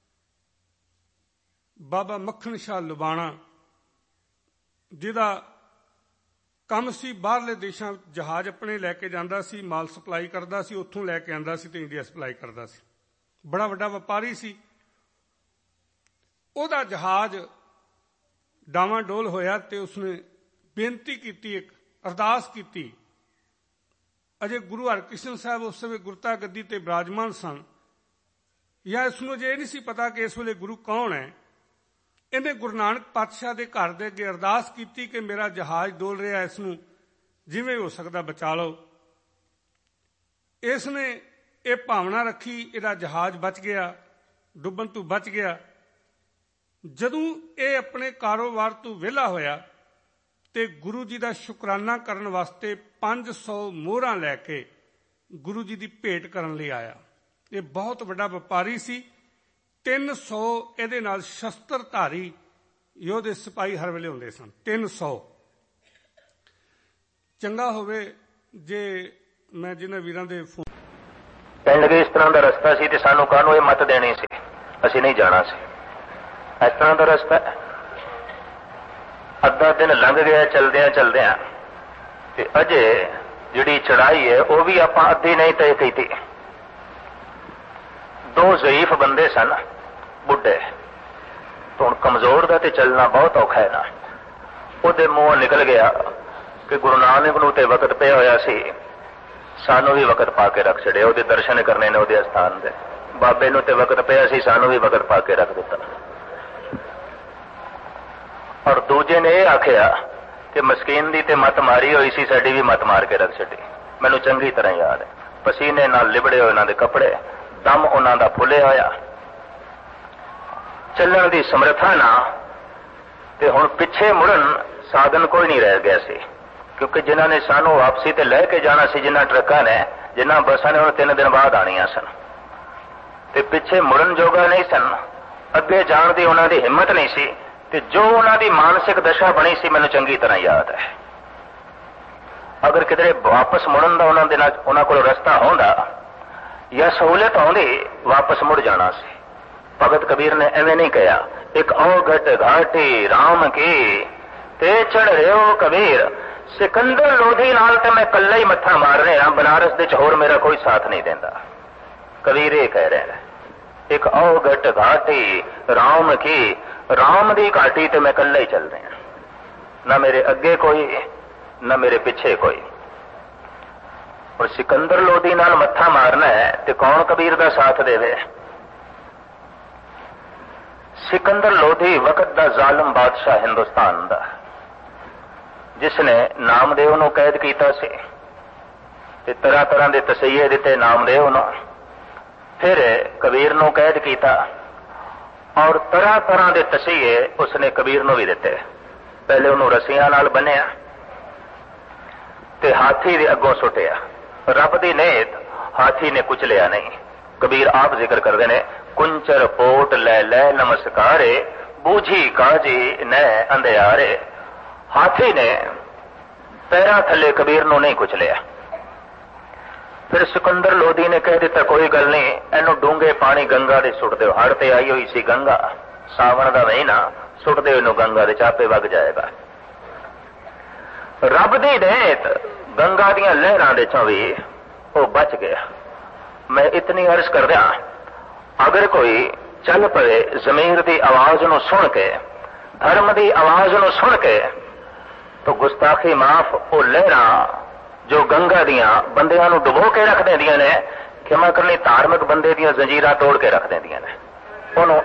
ਬਾਬਾ ਮੱਖਣ ਸ਼ਾਹ ਲੁਬਾਣਾ, ਜਿਹਦਾ ਕੰਮ ਸੀ ਬਾਹਰਲੇ ਦੇਸ਼ਾਂ ਵਿੱਚ ਜਹਾਜ਼ ਆਪਣੇ ਲੈ ਕੇ ਜਾਂਦਾ ਸੀ, ਮਾਲ ਸਪਲਾਈ ਕਰਦਾ ਸੀ, ਉੱਥੋਂ ਲੈ ਕੇ ਆਉਂਦਾ ਸੀ ਤੇ ਇੰਡੀਆ ਸਪਲਾਈ ਕਰਦਾ ਸੀ, ਬੜਾ ਵੱਡਾ ਵਪਾਰੀ ਸੀ। ਉਹਦਾ ਜਹਾਜ਼ ਡਾਵਾਂਡੋਲ ਹੋਇਆ ਤੇ ਉਸਨੇ ਬੇਨਤੀ ਕੀਤੀ, ਇੱਕ ਅਰਦਾਸ ਕੀਤੀ। ਅਜੇ ਗੁਰੂ ਹਰਕ੍ਰਿਸ਼ਨ ਸਾਹਿਬ ਉਸ ਵੇਲੇ ਗੁਰਤਾ ਗੱਦੀ ਤੇ ਬਿਰਾਜਮਾਨ ਸਨ, ਜਾਂ ਇਸਨੂੰ ਅਜੇ ਇਹ ਨਹੀਂ ਸੀ ਪਤਾ ਕਿ ਇਸ ਵੇਲੇ ਗੁਰੂ ਕੌਣ ਹੈ। ਇਹਨੇ ਗੁਰੂ ਨਾਨਕ ਪਾਤਸ਼ਾਹ ਦੇ ਘਰ ਦੇ ਅੱਗੇ ਅਰਦਾਸ ਕੀਤੀ ਕਿ ਮੇਰਾ ਜਹਾਜ਼ ਡੋਲ ਰਿਹਾ, ਇਸ ਨੂੰ ਜਿਵੇਂ ਹੋ ਸਕਦਾ ਬਚਾ ਲਓ। ਇਸ ਨੇ ਇਹ ਭਾਵਨਾ ਰੱਖੀ, ਇਹਦਾ ਜਹਾਜ਼ ਬਚ ਗਿਆ, ਡੁੱਬਣ ਤੋਂ ਬਚ ਗਿਆ। ਜਦੋਂ ਇਹ ਆਪਣੇ ਕਾਰੋਬਾਰ ਤੋਂ ਵਿਹਲਾ ਹੋਇਆ ਤੇ ਗੁਰੂ ਜੀ ਦਾ ਸ਼ੁਕਰਾਨਾ ਕਰਨ ਵਾਸਤੇ 500 ਮੋਹਰਾਂ ਲੈ ਕੇ ਗੁਰੂ ਜੀ ਦੀ ਭੇਟ ਕਰਨ ਲਈ ਆਇਆ। ਇਹ ਬਹੁਤ ਵੱਡਾ ਵਪਾਰੀ ਸੀ। 300 ਇਹਦੇ ਨਾਲ ਸ਼ਸਤਰਧਾਰੀ ਯੋਧੇ ਸਿਪਾਹੀ ਹਰ ਵੇਲੇ ਹੁੰਦੇ ਸਨ। 300 ਚੰਗਾ ਹੋਵੇ ਜੇ ਮੈਂ ਜਿਹਨਾਂ ਵੀਰਾਂ ਦੇ ਪਿੰਡ ਦੇ ਇਸ ਤਰ੍ਹਾਂ ਦਾ ਰਸਤਾ ਸੀ ਤੇ ਸਾਨੂੰ ਕਾਹਨੂੰ ਇਹ ਮੱਤ ਦੇਣੀ ਸੀ। असी नहीं जाना सी। इस तरह का रस्ता है। अद्धा दिन लंघ गया चलद्या चलद्या, अजे जिहड़ी चढ़ाई है वह भी आप अद्धी नहीं तय की। दो ज़ईफ बंदे सन, बुढ़े, तो हुण कमजोर का तो चलना बहुत औखा है ना। उहदे मूँहों निकल गया कि गुरु नानक नूं ते वक्त पिया होया सी, सानू भी वक्त पा के रख छड़े, उहदे दर्शन करने ने उहदे स्थान दे। बाबे नूं ते वक्त पिया सी, सानू भी वक्त पा के रख दिता। और दूजे ने यह आखिया कि मस्कीन दी ते मत मारी हुई सी, साडी भी मत मार के रख छड़ी। मैनू चंगी तरह याद है, पसीने नाल लिबड़े हुए उन्हां दे कपड़े, दम उन्हां दा फुलिया होया, चलण दी समर्था ना, ते हुण पिछे मुड़न साधन कोई नहीं रह गया सी। क्योंकि जिन्हां ने सानू वापसी ते लैके जाना सी, जिन्हां ट्रकां ने, जिन्हां बसां ने, 3 दिन बाद आनियां सन, ते पिछे मुड़न जोगा नहीं सन। अगे जाण दी उन्हां दी हिम्मत नहीं सी, ते जो उन्हां दी मानसिक दशा बनी सी मैनू चंगी तरह याद है। अगर किधरे वापस मुड़न दा उन्हां कोल रस्ता होंदा या सहूलत आउंदी, वापस मुड़ जाना सी। भगत कबीर ने एवें नहीं कहा, एक औघट घाटी राम की ते चढ़ रहे हो कबीर, सिकंदर लोधी नाल ते मैं कल्ला ही मत्था मार रहा, बनारस दे होर मेरा कोई साथ नहीं देंदा। कबीर ये कह रहे हैं, एक औघट घाटी राम की, राम दी घाटी ते मैं कल्ला ही चल रहा, ना मेरे अगे कोई ना मेरे पीछे कोई। और सिकंदर लोधी नाल मत्था मारना है ते कौन कबीर का साथ देवे? सिकंदर लोधी वक्त दा जालिम बादशाह हिंदुस्तान दा, जिसने नामदेव नूं कैद कीता सी ते तरह तरह के तसईये दिते नामदेव नूं, फिर कबीर नूं कैद कीता और तरह तरह के तसईये उसने कबीर नूं भी दिते। पहले उन्होंने रस्सियां नाल बन्निया ते हाथी दे अगों सुटिया। रब दी नेत हाथी ने कुचलिया नहीं। कबीर आप जिक्र करते ने, कुंचर पोट लै लै नमस्कारे, बूझी काजी न अंधियारे। हाथी ने पैरां थले कबीर नूं नहीं कुचलिया। फिर सिकंदर लोधी ने कह दिता, कोई गल नहीं, इनू डूंगे पानी गंगा दे सुट दो। हड़ ते आई हुई सी गंगा, सावन दा महीना, सुट दो इनू गंगा दे, चापे वग जाएगा। रब दी नेत गंगा दियां लहरां दे चों भी वो बच गया। मैं इतनी अर्ज कर दिया, अगर कोई चल पवे जमीर दी आवाज नूं सुन के, धर्म दी आवाज नूं सुन के, तो गुस्ताखी माफ वो लहरां जो गंगा दियां बंदियां नूं डुबो के रख देंदियां ने, क्षमा करनी धार्मिक बंदे दियां जंजीरां तोड़ के रख देंदियां ने। उन्हों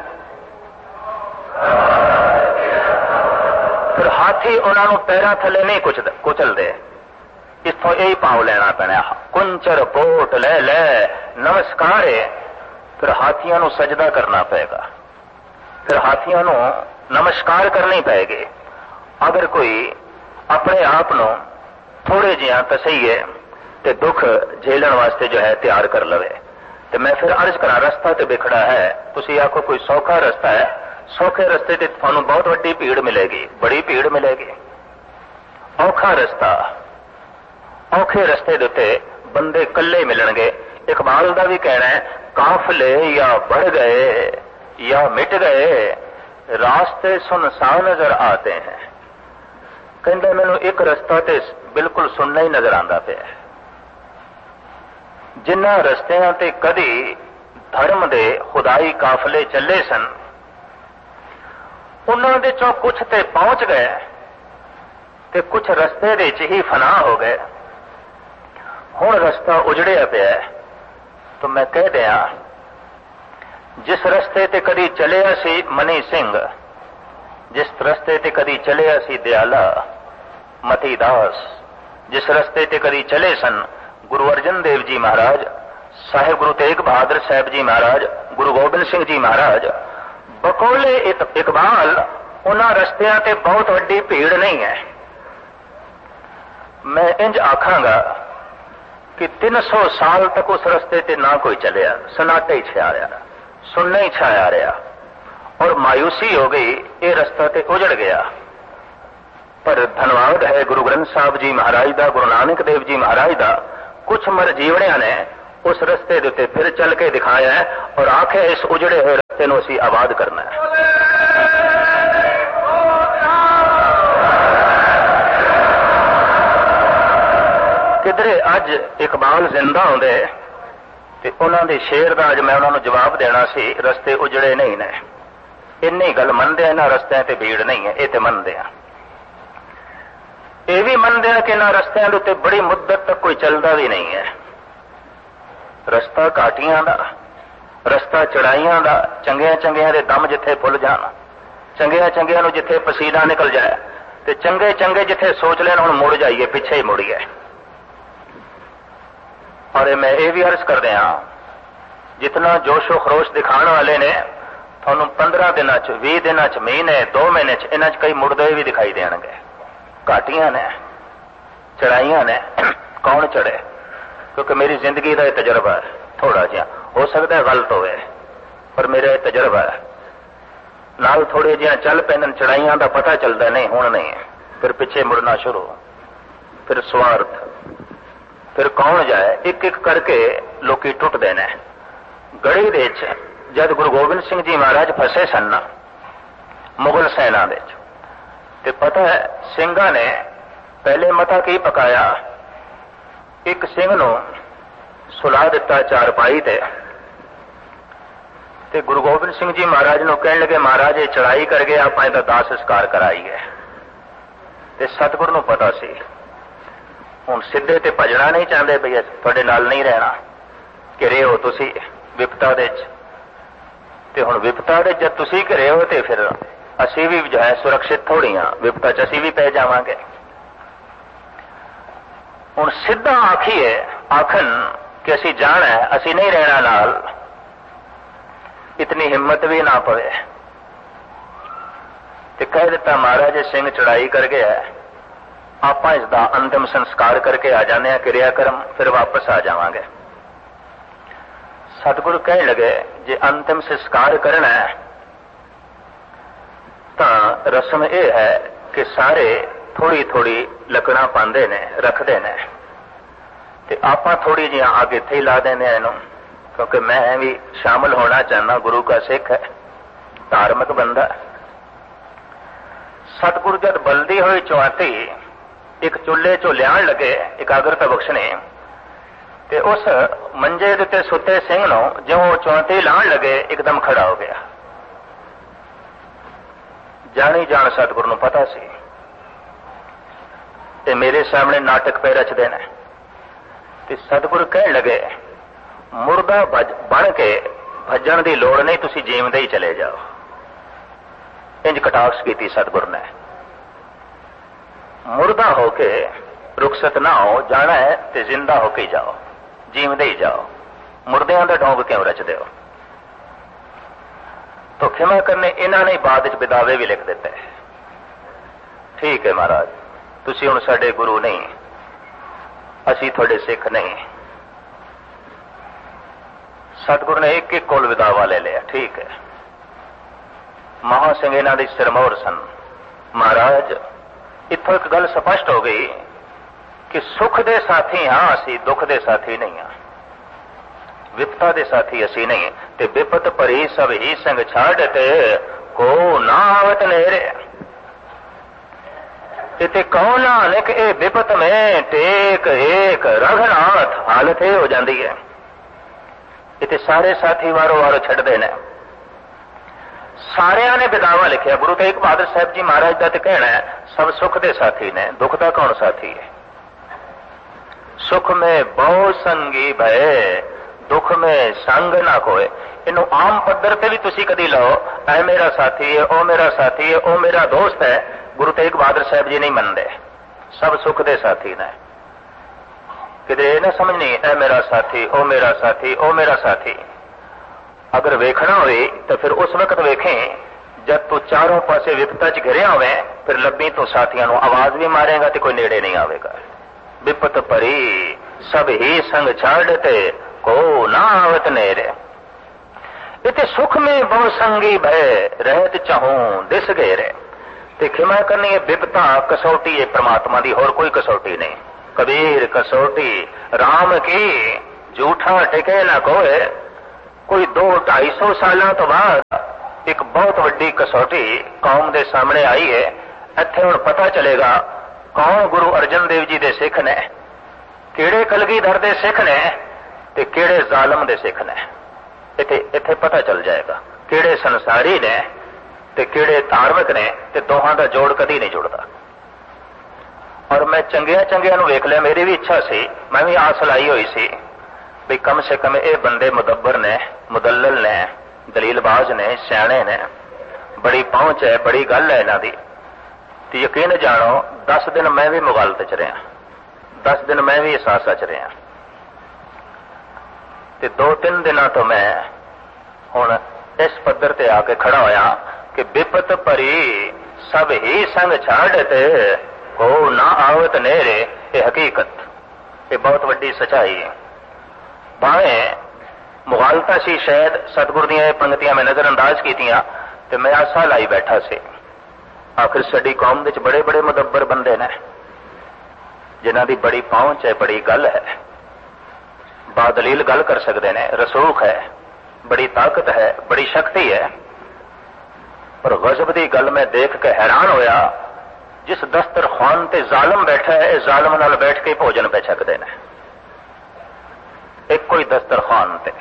फिर हाथी उन्होंने पैरां थले नहीं कुचलते। इथों यही पाव लेना पैना, कुंचर पोट ले ले नमस्कारे। फिर हाथियों नूं सजदा करना पेगा, फिर हाथियों नूं नमस्कार करनी पेगी। अगर कोई अपने आप नूं थोड़े जिहा तसईये ते दुख झेलण वास्ते जो है तैयार कर लवे, तो मैं फिर अर्ज करा, रस्ता तो बिखड़ा है। तुसी आखो कोई सौखा रस्ता है, सौखे रस्ते ते तुहानूं बहुत वड्डी भीड़ मिलेगी, बड़ी भीड़ मिलेगी। औखा रस्ता, औखे रस्ते दे उत्ते बंदे कल्ले मिलणगे। इकबाल दा भी कहना है, काफले या बढ़ गए या मिट गए, रास्ते सुनसान नजर आते हैं। कहंदा मैनूं एक रस्ता ते बिल्कुल सुनना ही नजर आंदा पिया। जिन्हां रस्तियां ते कदी धर्म दे खुदाई काफले चले सन, उन्हां दे चों कुछ ते पहुंच गए ते कुछ रस्ते दे च ही फना हो गए। हुण रस्ता उजड़िया पिया है। तो मैं कह दिया, जिस रस्ते ते कदी चलिया सी मनी सिंह, जिस रस्ते ते कदी चलिया सी दयाला मती दास, जिस रस्ते ते कदी चले सन गुरु अर्जन देव जी महाराज, साहिब गुरु तेग बहादुर साहब जी महाराज, गुरु गोबिंद सिंह जी महाराज, बकौले इकबाल, उन्हां रस्तियां ते बहुत वड्डी भीड़ नहीं है। मैं इंज आखांगा कि 300 साल तक उस रस्ते ते ना कोई चलिया, सन्नाटा ही छाया रहा, सुनना ही छाया रहा, और मायूसी हो गई, ये रस्ता ते उजड़ गया। पर धन्यवाद है गुरु ग्रंथ साहब जी महाराज दा, गुरु नानक देव जी महाराज दा, कुछ मर जीवड़िया ने उस रस्ते दे उत्ते फिर चल के दिखाया है और आखे इस उजड़े हुए तेनों असीं आबाद करना है। किधरे अज इकबाल जिंदा होंदे ते उन्हां दे शेर दा अज मैं उन्हां नूं जवाब देना सी, रस्ते उजड़े नहीं ने। इन्नी गल मनदे इन्हां रस्तियां ते भीड़ नहीं है, ये ते मनदे आ। ये भी मनदे आ कि इन्हां रस्तियां दे उत्ते बड़ी मुद्दत तक कोई चलदा भी नहीं है। रस्ता घाटियां दा, रस्ता चढ़ाइयां दा, चंगियां चंगियां दे दम जिथे फुल जान, चंगियां चंगियां नूं जिथे पसीना निकल जाए, ते चंगे चंगे जिथे सोच लेन हुण मुड़ जाइए, पिछे ही मुड़िए। और मैं ये भी अर्ज कर दिया, जितना जोशो खरोश दिखाने वाले ने थानू 15 दिनों 20 दिनों महीने 2 महीने इन्हां कई मुड़दे भी दिखाई देंगे। घाटियां ने, चढ़ाइयां ने, कौन चढ़े? क्योंकि मेरी जिंदगी का यह तजर्बा है, थोड़ा जिहा हो सकता है गलत होवे, पर मेरा यह तजर्बा है। नाल थोड़े जिहा चल पैन चढ़ाइयां का पता चलता नहीं, हुण नहीं, फिर पिछे मुड़ना शुरू, फिर स्वार्थ, फिर कौन जाए, एक एक करके लोग टुटते हैं। गढ़ी दे जब गुरु गोबिंद सिंह जी महाराज फसे सन मुगल सेना दे, ते पता है सिंघां ने पहले मता की पकाया, एक सिंह नूं सुला दिता चारपाई ते गुरु गोबिंद सिंह जी महाराज नूं कहण लगे, महाराज ये चढ़ाई कर गए, आपां इहदा दाह संस्कार कराईए। ते सतगुरु नूं पता सी हुण सीधे ते भजना नहीं चाहते, भई तुहाडे नाल नहीं रहना, घिरे हो तुसीं विपता दे ते हुण विपता दे जद तुसीं घिरे हो ते फिर असीं भी जो है सुरक्षित थोड़ी हाँ, विपता च असीं भी पै जावांगे। हुण सीधा आखिए आखन कि असीं जाना है, असीं नहीं रहना नाल, इतनी हिम्मत भी ना पवे। ते कह दिता महाराज सिंह चढ़ाई कर गया है, आप इसका अंतिम संस्कार करके आ जाने हैं, क्रियाक्रम फिर वापस आ जावांगे। सतगुरु कह लगे जे अंतिम संस्कार करना है तो रस्म यह है कि सारे थोड़ी थोड़ी लकड़ा पाते ने, रखते ने, ते आपां थोड़ी जी आगे इत्थे ही ला देने इनू, क्योंकि मैं भी शामिल होना चाहना, गुरु का सिख है, धार्मिक बंदा। सतगुरु जब बलदी हुई चौंती एक चुल्हे चो लियाण लगे एकाग्रता बख्शने, ते उस मंजे दे सुते सिंह नूं जो चौंती लाण लगे एकदम खड़ा हो गया। जानी जान सतगुरु नूं पता सी ते मेरे सामने नाटक पे रचदे ने, ते सतगुरु कह लगे मुर्दा बन के भजन की लोड़ नहीं, तुसी जीवदे ही चले जाओ। इंज कटाक्ष की सतगुरु ने, मुर्दा होके रुखसत ना हो, जाना है ते जिंदा होके जाओ, जीवदे ही जाओ, मुर्दियां दा ढोंग क्यों रचदे हो? तो खिमा करने इन्होंने बाद बिदावे भी लिख दिते। ठीक है महाराज, तुसी हुण साडे गुरु नहीं, असी थोड़े सिख नहीं। सतगुरु ने एक एक कोल विदावा ले लिया। ठीक है, महा सिंह इन्हां दी सिरमौर सन। महाराज इत्थों एक गल स्पष्ट हो गई कि सुख दे साथी हाँ, असी दुख दे साथी नहीं हाँ, विपता दे साथी असी नहीं। ते विपत भरी सब ही संग छाड़ ते को ना आवत नेरे, इते कौन नानक ए विपत में टेक एक रघुनाथ, हालत ये हो जाती है। इते सारे साथी वारो वारो छड्डदे ने। सारियां ने बिदावा लिखिया। गुरु तेग बहादुर साहब जी महाराज का तो कहना है सब सुख दे साथी ने, दुख का कौन साथी है? सुख में बहु संगी भय, दुख में संग ना कोय। इनू आम पद्धर पे भी तुसी कदी लो, ऐ मेरा साथी है, ओ मेरा साथी है, ओ मेरा दोस्त है। गुरु तेग बहादुर साहब जी नहीं मनते, सब सुख दे साथी ने। किधरे ना समझनी ऐ मेरा साथी, ओ मेरा साथी, ओ मेरा साथी। अगर वेखना हो तो फिर उस वक्त वेखें जब तू चारों पासे विपता च घिरिया होवे, फिर लब्बी तो साथियों को आवाज भी मारेगा तो कोई नेड़े नहीं आवेगा। विपत भरी सब ही संग छाड़ते को ना आवत नेरे, इते सुख में बहु संगी भय रहत चाहूं दिस घेरे। ते खिमा करनी है विपता कसौटी है परमात्मा दी, और कोई कसौटी नहीं। कबीर कसौटी राम की, झूठा टिके ना कोय, कोई 200-250 सालों तो बाद एक बहुत वड्डी कसौटी कौम के सामने आई है। इत्थे हुण पता चलेगा कौन गुरु अर्जन देव जी के सिख ने, किहड़े कलगीधर के सिख ने ते किहड़े जालम के सिख ने। इत्थे पता चल जाएगा किहड़े संसारी ने ते किहड़े धार्मिक ने, ते दोहां दा जोड़ कदी नहीं जुड़ता। और मैं चंगिया नूं वेख लिया, मेरी भी इच्छा सी, मैं भी आस लाई हुई सी भी कम से कम ये बंदे मुदब्बर ने, मुदल्लल ने, दलीलबाज ने, सियाणे ने, बड़ी पहुंच है, बड़ी गल है इन्हां दी। ते यकीन जानो 10 दिन मैं भी मुगालत च रहा, 10 दिन मैं भी एहसास च रहा, ते 2-3 दिनों तो मैं हुण इस पद्धर ते आके खड़ा होया कि विपत भरी सब ही संग छाड़ते हो ना आवत नेरे। ये हकीकत, ये बहुत वड्डी सच्चाई है। भावें मुगालता सी शायद सतगुर दीयां पंक्तियां मैं नजरअंदाज कीतियां ते मैं आसा लाई बैठा सी। आखिर साडी कौम विच बड़े बड़े मुदब्बर बंदे ने जिन्हां दी बड़ी पहुंच है, बड़ी गल है, बादलील गल कर सकते हैं, रसूख है, बड़ी ताकत है, बड़ी शक्ति है। पर गजब दी गल मैं देख के हैरान होया, जिस दस्तरखान ते जालम बैठा है, जालम नाल बैठ के भोजन पे छकते हैं। एक कोई दस्तरखान ते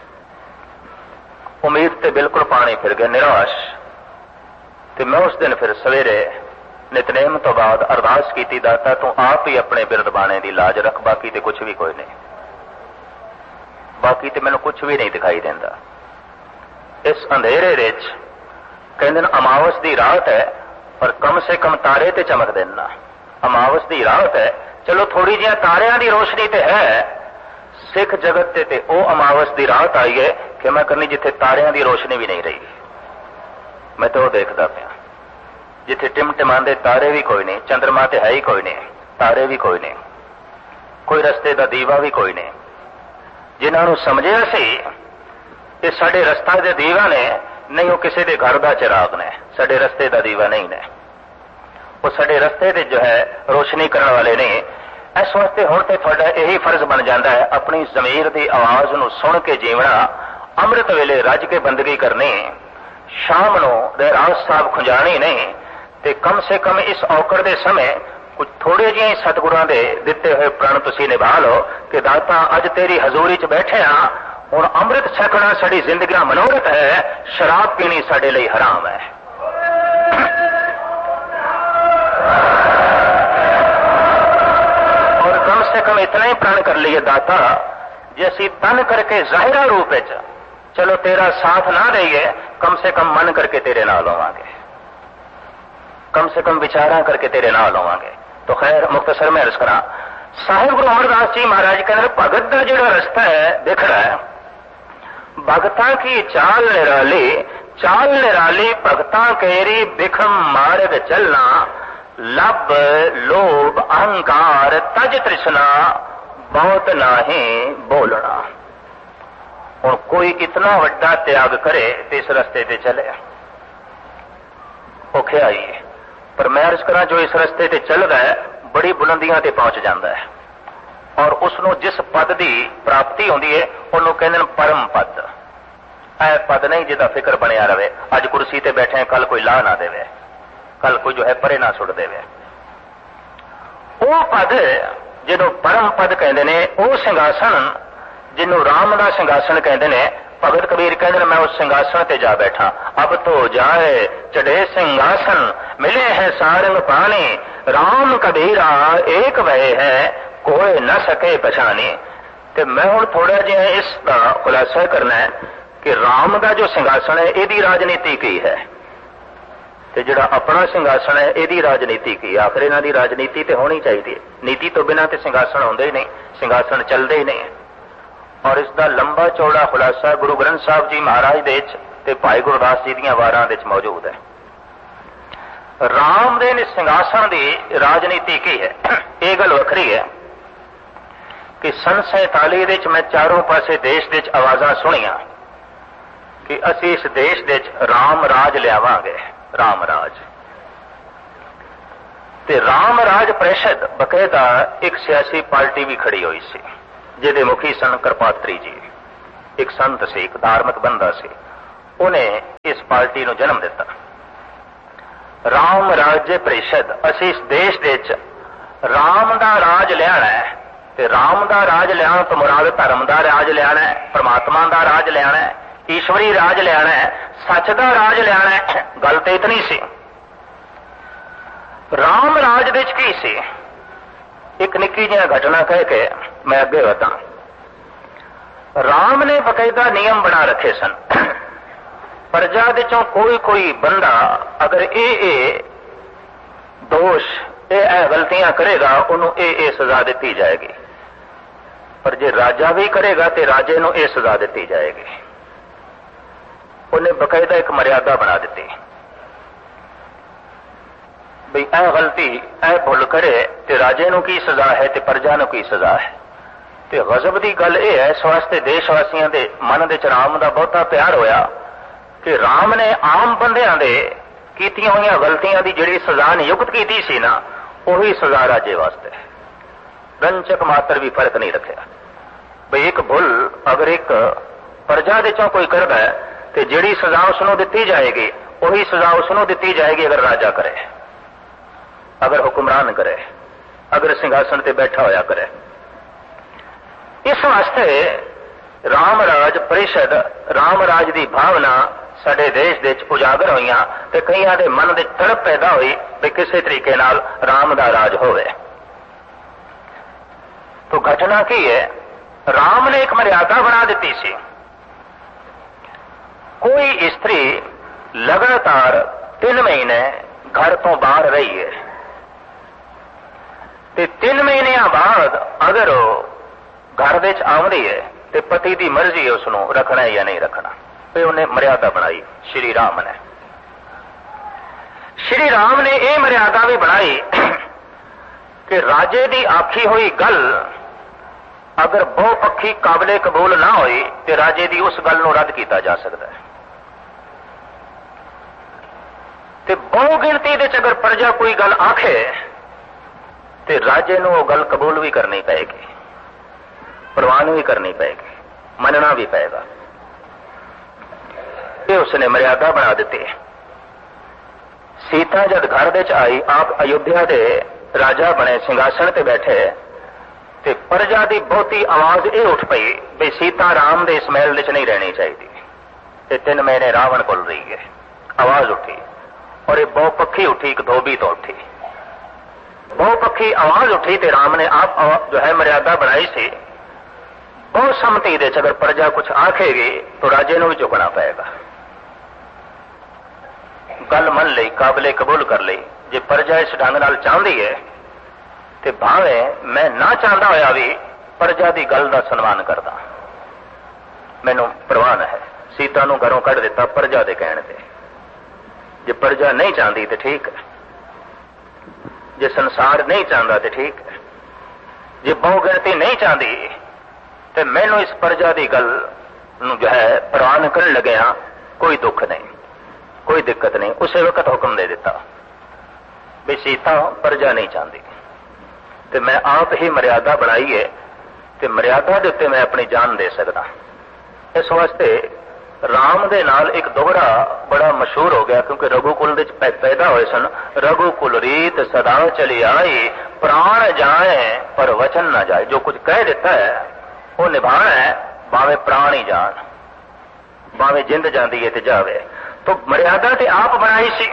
उम्मीद ते बिल्कुल पानी फिर गए, निराश। ते मैं उस दिन फिर सवेरे नितनेम तो बाद अरदास की, दाता तू आप ही अपने बिरद बाणे की लाज रख, बाकी ते कुछ भी कोई नहीं, बाकी ते मैनू कुछ भी नहीं दिखाई देता। इस अंधेरे विच कहंदे अमावस की रात है, पर कम से कम तारे ते चमक देना। अमावस की रात है, चलो थोड़ी जी तारियां की रोशनी ते है, सिख जगत ते ओ अमावस की रात आई है कि मैं करनी जिथे तारियां की रोशनी भी नहीं रही। मैं तो देखता पाया जिथे टिमटिमांदे तारे भी कोई नहीं, चंद्रमा ते है ही कोई नहीं, तारे भी कोई नहीं, कोई रस्ते का दीवा भी कोई नहीं। जिन्होंने समझिया सी ये साडे रस्ता दे दीवा ने, नहीं वो किसी के घर का चिराग ने, साडे रस्ते का दीवा नहीं ने, वो साडे रस्ते दे जो है रोशनी करने वाले नहीं। इस वास्ते हुण ते तुहाडा यही फर्ज बन जाता है अपनी जमीर की आवाज नूं सुन के जीवना, अमृत वेले रज के बंदगी करनी, शाम नूं रहरास साहब खुंजानी नहीं, ते कम से कम इस औकड़ के समय कुछ थोड़े जिहे सतगुरां दे दिते हुए प्रण तुसीं निभा लो कि दाता अज तेरी हजूरी च बैठे हाँ, हुण अमृत छकना साडी जिंदगी दा मनोरथ है, शराब पीनी साडे लई हराम है। और कम से कम इतना ही प्रण कर लिए दाता, जे असीं तन करके जाहिरा रूप विच चलो तेरा साथ ना देइए, कम से कम मन करके तेरे नाल होवांगे, कम से कम विचारा करके तेरे नाल होवांगे। तो खैर मुख्तसर में अर्ज करा, साहिब गुरु अमरदास जी महाराज कहते भगत का जो रास्ता है देख रहा है, भगतां की चाल निराली भगतां केरी बिखम मार्ग चलना, लब लोभ अहंकार तज तृष्णा बहुत नाही बोलना। और कोई इतना वड्डा त्याग करे तो इस रस्ते ते चले, औखे आई। पर मैं अर्ज करा जो इस रस्ते ते चल रहा है बड़ी बुलंदियां ते पहुंच जाता है, और उसनों जिस पद की प्राप्ति होती है उन्होंने कहते परम पद। ऐ पद नहीं जिदा फिक्र बनया रहे, अज कुर्सी ते बैठे कल कोई ला ना देवे, कल कोई जो है परे ना सुट देवे। वो पद जिन्हों परम पद कहते हैं, वो सिंघासन जिन्हों राम का सिंघासन कहते हैं। भगत कबीर कहते मैं उस सिंघासन ते जा बैठा, अब तो जाए चढ़े सिंघासन, मिले हैं सारंग पानी, राम कबीरा एक वह है कोई न सके पछानी। ते मैं हुण थोड़ा जिहा इसका खुलासा करना है कि राम का जो सिंघासन है यदी राजनीति की है, ते जिहड़ा अपना सिंघासन है यदी राजनीति की। आखिर इन्हां दी राजनीति ते होनी चाहिए, नीति तो बिना ते सिंघासन होंदे ही नहीं, सिंघासन चलते ही नहीं। और इसका लंबा चौड़ा खुलासा गुरु ग्रंथ साहब जी महाराज दे ते भाई गुरदास जी दीयां वारां दे मौजूद है। राम दे सिंघासन की राजनीति की है, यह गल वखरी है कि सन 47 मैं चारों पासे देश दे आवाज़ां सुनिया कि असी इस देश दे राम राज लियावांगे, राम राज। ते राम राज परिषद बकायदा एक सियासी पार्टी भी खड़ी हुई सी, जिहदे मुखी सन कृपात्री जी। एक संत से, एक धार्मिक बंदा से, उन्हें इस पार्टी ਨੂੰ जन्म दिता। राम राज्य परिषद, असी इस देश दे राम दा राज लियाना है, ते राम दा राज लियाण तो मुराद धर्म दा राज लियाना है, परमात्मा दा राज लियाना है, ईश्वरी राज लियाना है, सच दा राज लियाना है। गल तो इतनी सी। राम राज दे की सी, एक निक्की जी घटना कह के मैं अगे वधा। राम ने बकायदा नियम बना रखे सन, प्रजा दे चों कोई कोई बंदा अगर ए दोष ए गलतियां करेगा उन्होंने ए सजा दी जाएगी, पर जे राजा भी करेगा तो राजे नूं ए सजा दी जाएगी। उन्हें बकायदा एक मर्यादा बना दी भी ए गलती ए भुल करे तो राजे नूं की सजा है तो प्रजा नूं की सजा है। तो गजब की गल यह है, इस वास्ते देशवासियों के मन के राम का बहुता प्यार होया कि राम ने आम बंदियां दे कीतियां हुई गलतियां की जिहड़ी सजा नियुक्त की सी ना, उही सजा राजे वास्ते। रंचक मात्र भी फर्क नहीं रखा भाई एक भुल अगर एक प्रजा दे चों कोई करदा है तो जिहड़ी सजा उसनों दी जाएगी उही सजा उसनों दी जाएगी अगर राजा करे, अगर हुक्मरान करे, अगर सिंहासन ते बैठा होया करे। इस वास्ते राम राज परिषद, राम राज की भावना साडे देश दे उजागर हुई ते कईयां दे मन दे तड़प पैदा हुई भी किसी तरीके नाल राम दा राज होवे। तो घटना की है, राम ने एक मर्यादा बना दी सी। कोई स्त्री लगातार 3 महीने घर तो बाहर रही है ते 3 महीने बाद अगर घर विच आउंदी है तो पति की मर्जी है उसनों रखना है या नहीं रखना। तो उन्हें मर्यादा बनाई श्री राम ने। श्री राम ने यह मर्यादा भी बनाई कि राजे की आखी हुई गल अगर बहुपक्षी काबिले कबूल ना होई तो राजे की उस गल को रद्द किया जा सकता है। ते बहु गिनती दे अगर प्रजा कोई गल आखे तो राजे नूं वो गल कबूल भी करनी पएगी, प्रवान भी करनी पएगी, मनना भी पएगा। ये उसने मर्यादा बना दी। सीता जब घर विच आई, आप अयोध्या के राजा बने, सिंहासन ते बैठे, ते प्रजा की बहुती आवाज ये उठ पई भी सीता राम दे इस महल विच नहीं रहनी चाहिए। ये 3 महीने रावण कोल रही है, आवाज उठी और ये बहुपक्षी उठी, एक धोबी तो उठी, बहुपक्षी आवाज उठी तो राम ने आप जो है मर्यादा बनाई सी। बहुत सम्मति दे अगर प्रजा कुछ आखेगी तो राजे नूं भी झुकना पएगा। गल मन ली, काबिले कबूल कर ली। जे प्रजा इस ढंग नाल चाहती है तो भावें मैं ना चाहता होया भी प्रजा की गल का सन्मान करदा, मैनू प्रवान है। सीता नूं घरों कढ़ दिता प्रजा के कहण ते। जे प्रजा नहीं चाहती तो ठीक है, जे संसार नहीं चाहता तो ठीक है, जे बहुगिणती नहीं चाहती तो मैनू इस प्रजा की गल जो है प्रवान करन लग्या कोई दुख नहीं, कोई दिक्कत नहीं। उसे वक्त हुक्म दे दिता भी सीता प्रजा नहीं चाहती तो मैं आप ही मर्यादा बनाई है तो मर्यादा के उत्ते मैं अपनी जान दे सकता। इस वास्ते राम दे नाल एक दोहरा बड़ा मशहूर हो गया, क्योंकि रघुकुल दे पैदा हुए सन। रघुकुल रीत सदा चली आई, प्राण जाए पर वचन न जाए। जो कुछ कह देता है वो निभाना है, भावे प्राण ही जान, भावे जिंद जाती है तो जावे। तो मर्यादा ते आप बनाई सी।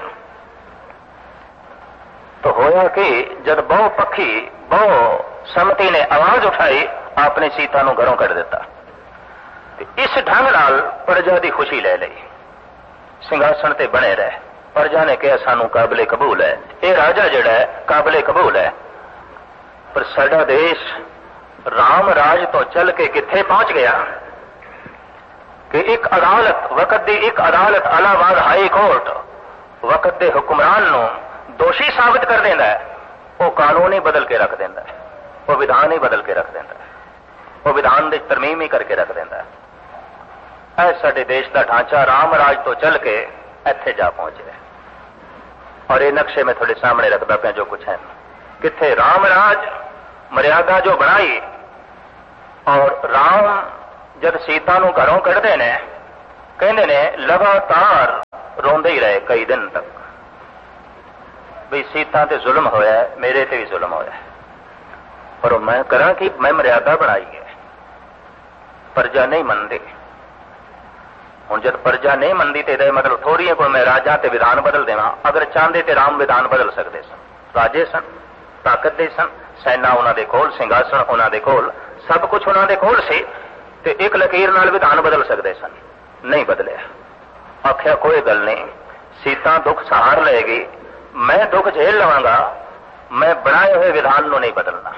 तो होया कि जब बहुपक्षी बहु सम्मति ने आवाज उठाई, आपने सीता नूं घरों कढ़ दिता। इस ढंग नाल प्रजा की खुशी ले ली, सिंहासन ते बने रहे। प्रजा ने कहा सानू काबिले कबूल है, ये राजा जिहड़ा है काबिले कबूल है। पर साडा देश राम राज तो चल के किथे पहुंच गया कि एक अदालत, वक्त की एक अदालत इलाहाबाद हाई कोर्ट वक्त के हुक्मरान नूं दोषी साबित कर देंदा है, वो कानून ही बदल के रख देंदा है, वो विधान ही बदल के रख देंदा है, वो विधान की तरमीम ही करके रख देंदा है। साडे देश का ढांचा राम राज तो चल के इत्थे जा पहुंचे। और ये नक्शे में थोड़े सामने रखता पाया जो कुछ है। किथे राम राज मर्यादा जो बनाई और राम जब सीता नूं घरों कढ़दे ने कहंदे ने लगातार रोंदे ही रहे कई दिन तक भी सीता ते जुल्म होया है, मेरे ते भी जुल्म होया है, पर मैं करा कि मैं मर्यादा बनाई है, प्रजा नहीं मनती। हुण जब प्रजा नहीं मनती तो यह मतलब थोड़ी है कोई मैं राजा ते विधान बदल देवां। अगर चाहते तो राम विधान बदल सकते सन, राजे सन, ताकत दे सन, सैना उन्हां दे कोल, सिंघासन उन्हां दे कोल, सब कुछ उन्हां दे कोल सी ते एक लकीर नाल विधान बदल सकते सन, नहीं बदलिया। आख्या कोई गल नहीं, सीता दुख सहार लेगी, मैं दुख झेल लवांगा, मैं बनाए हुए विधान नूं नहीं बदलना।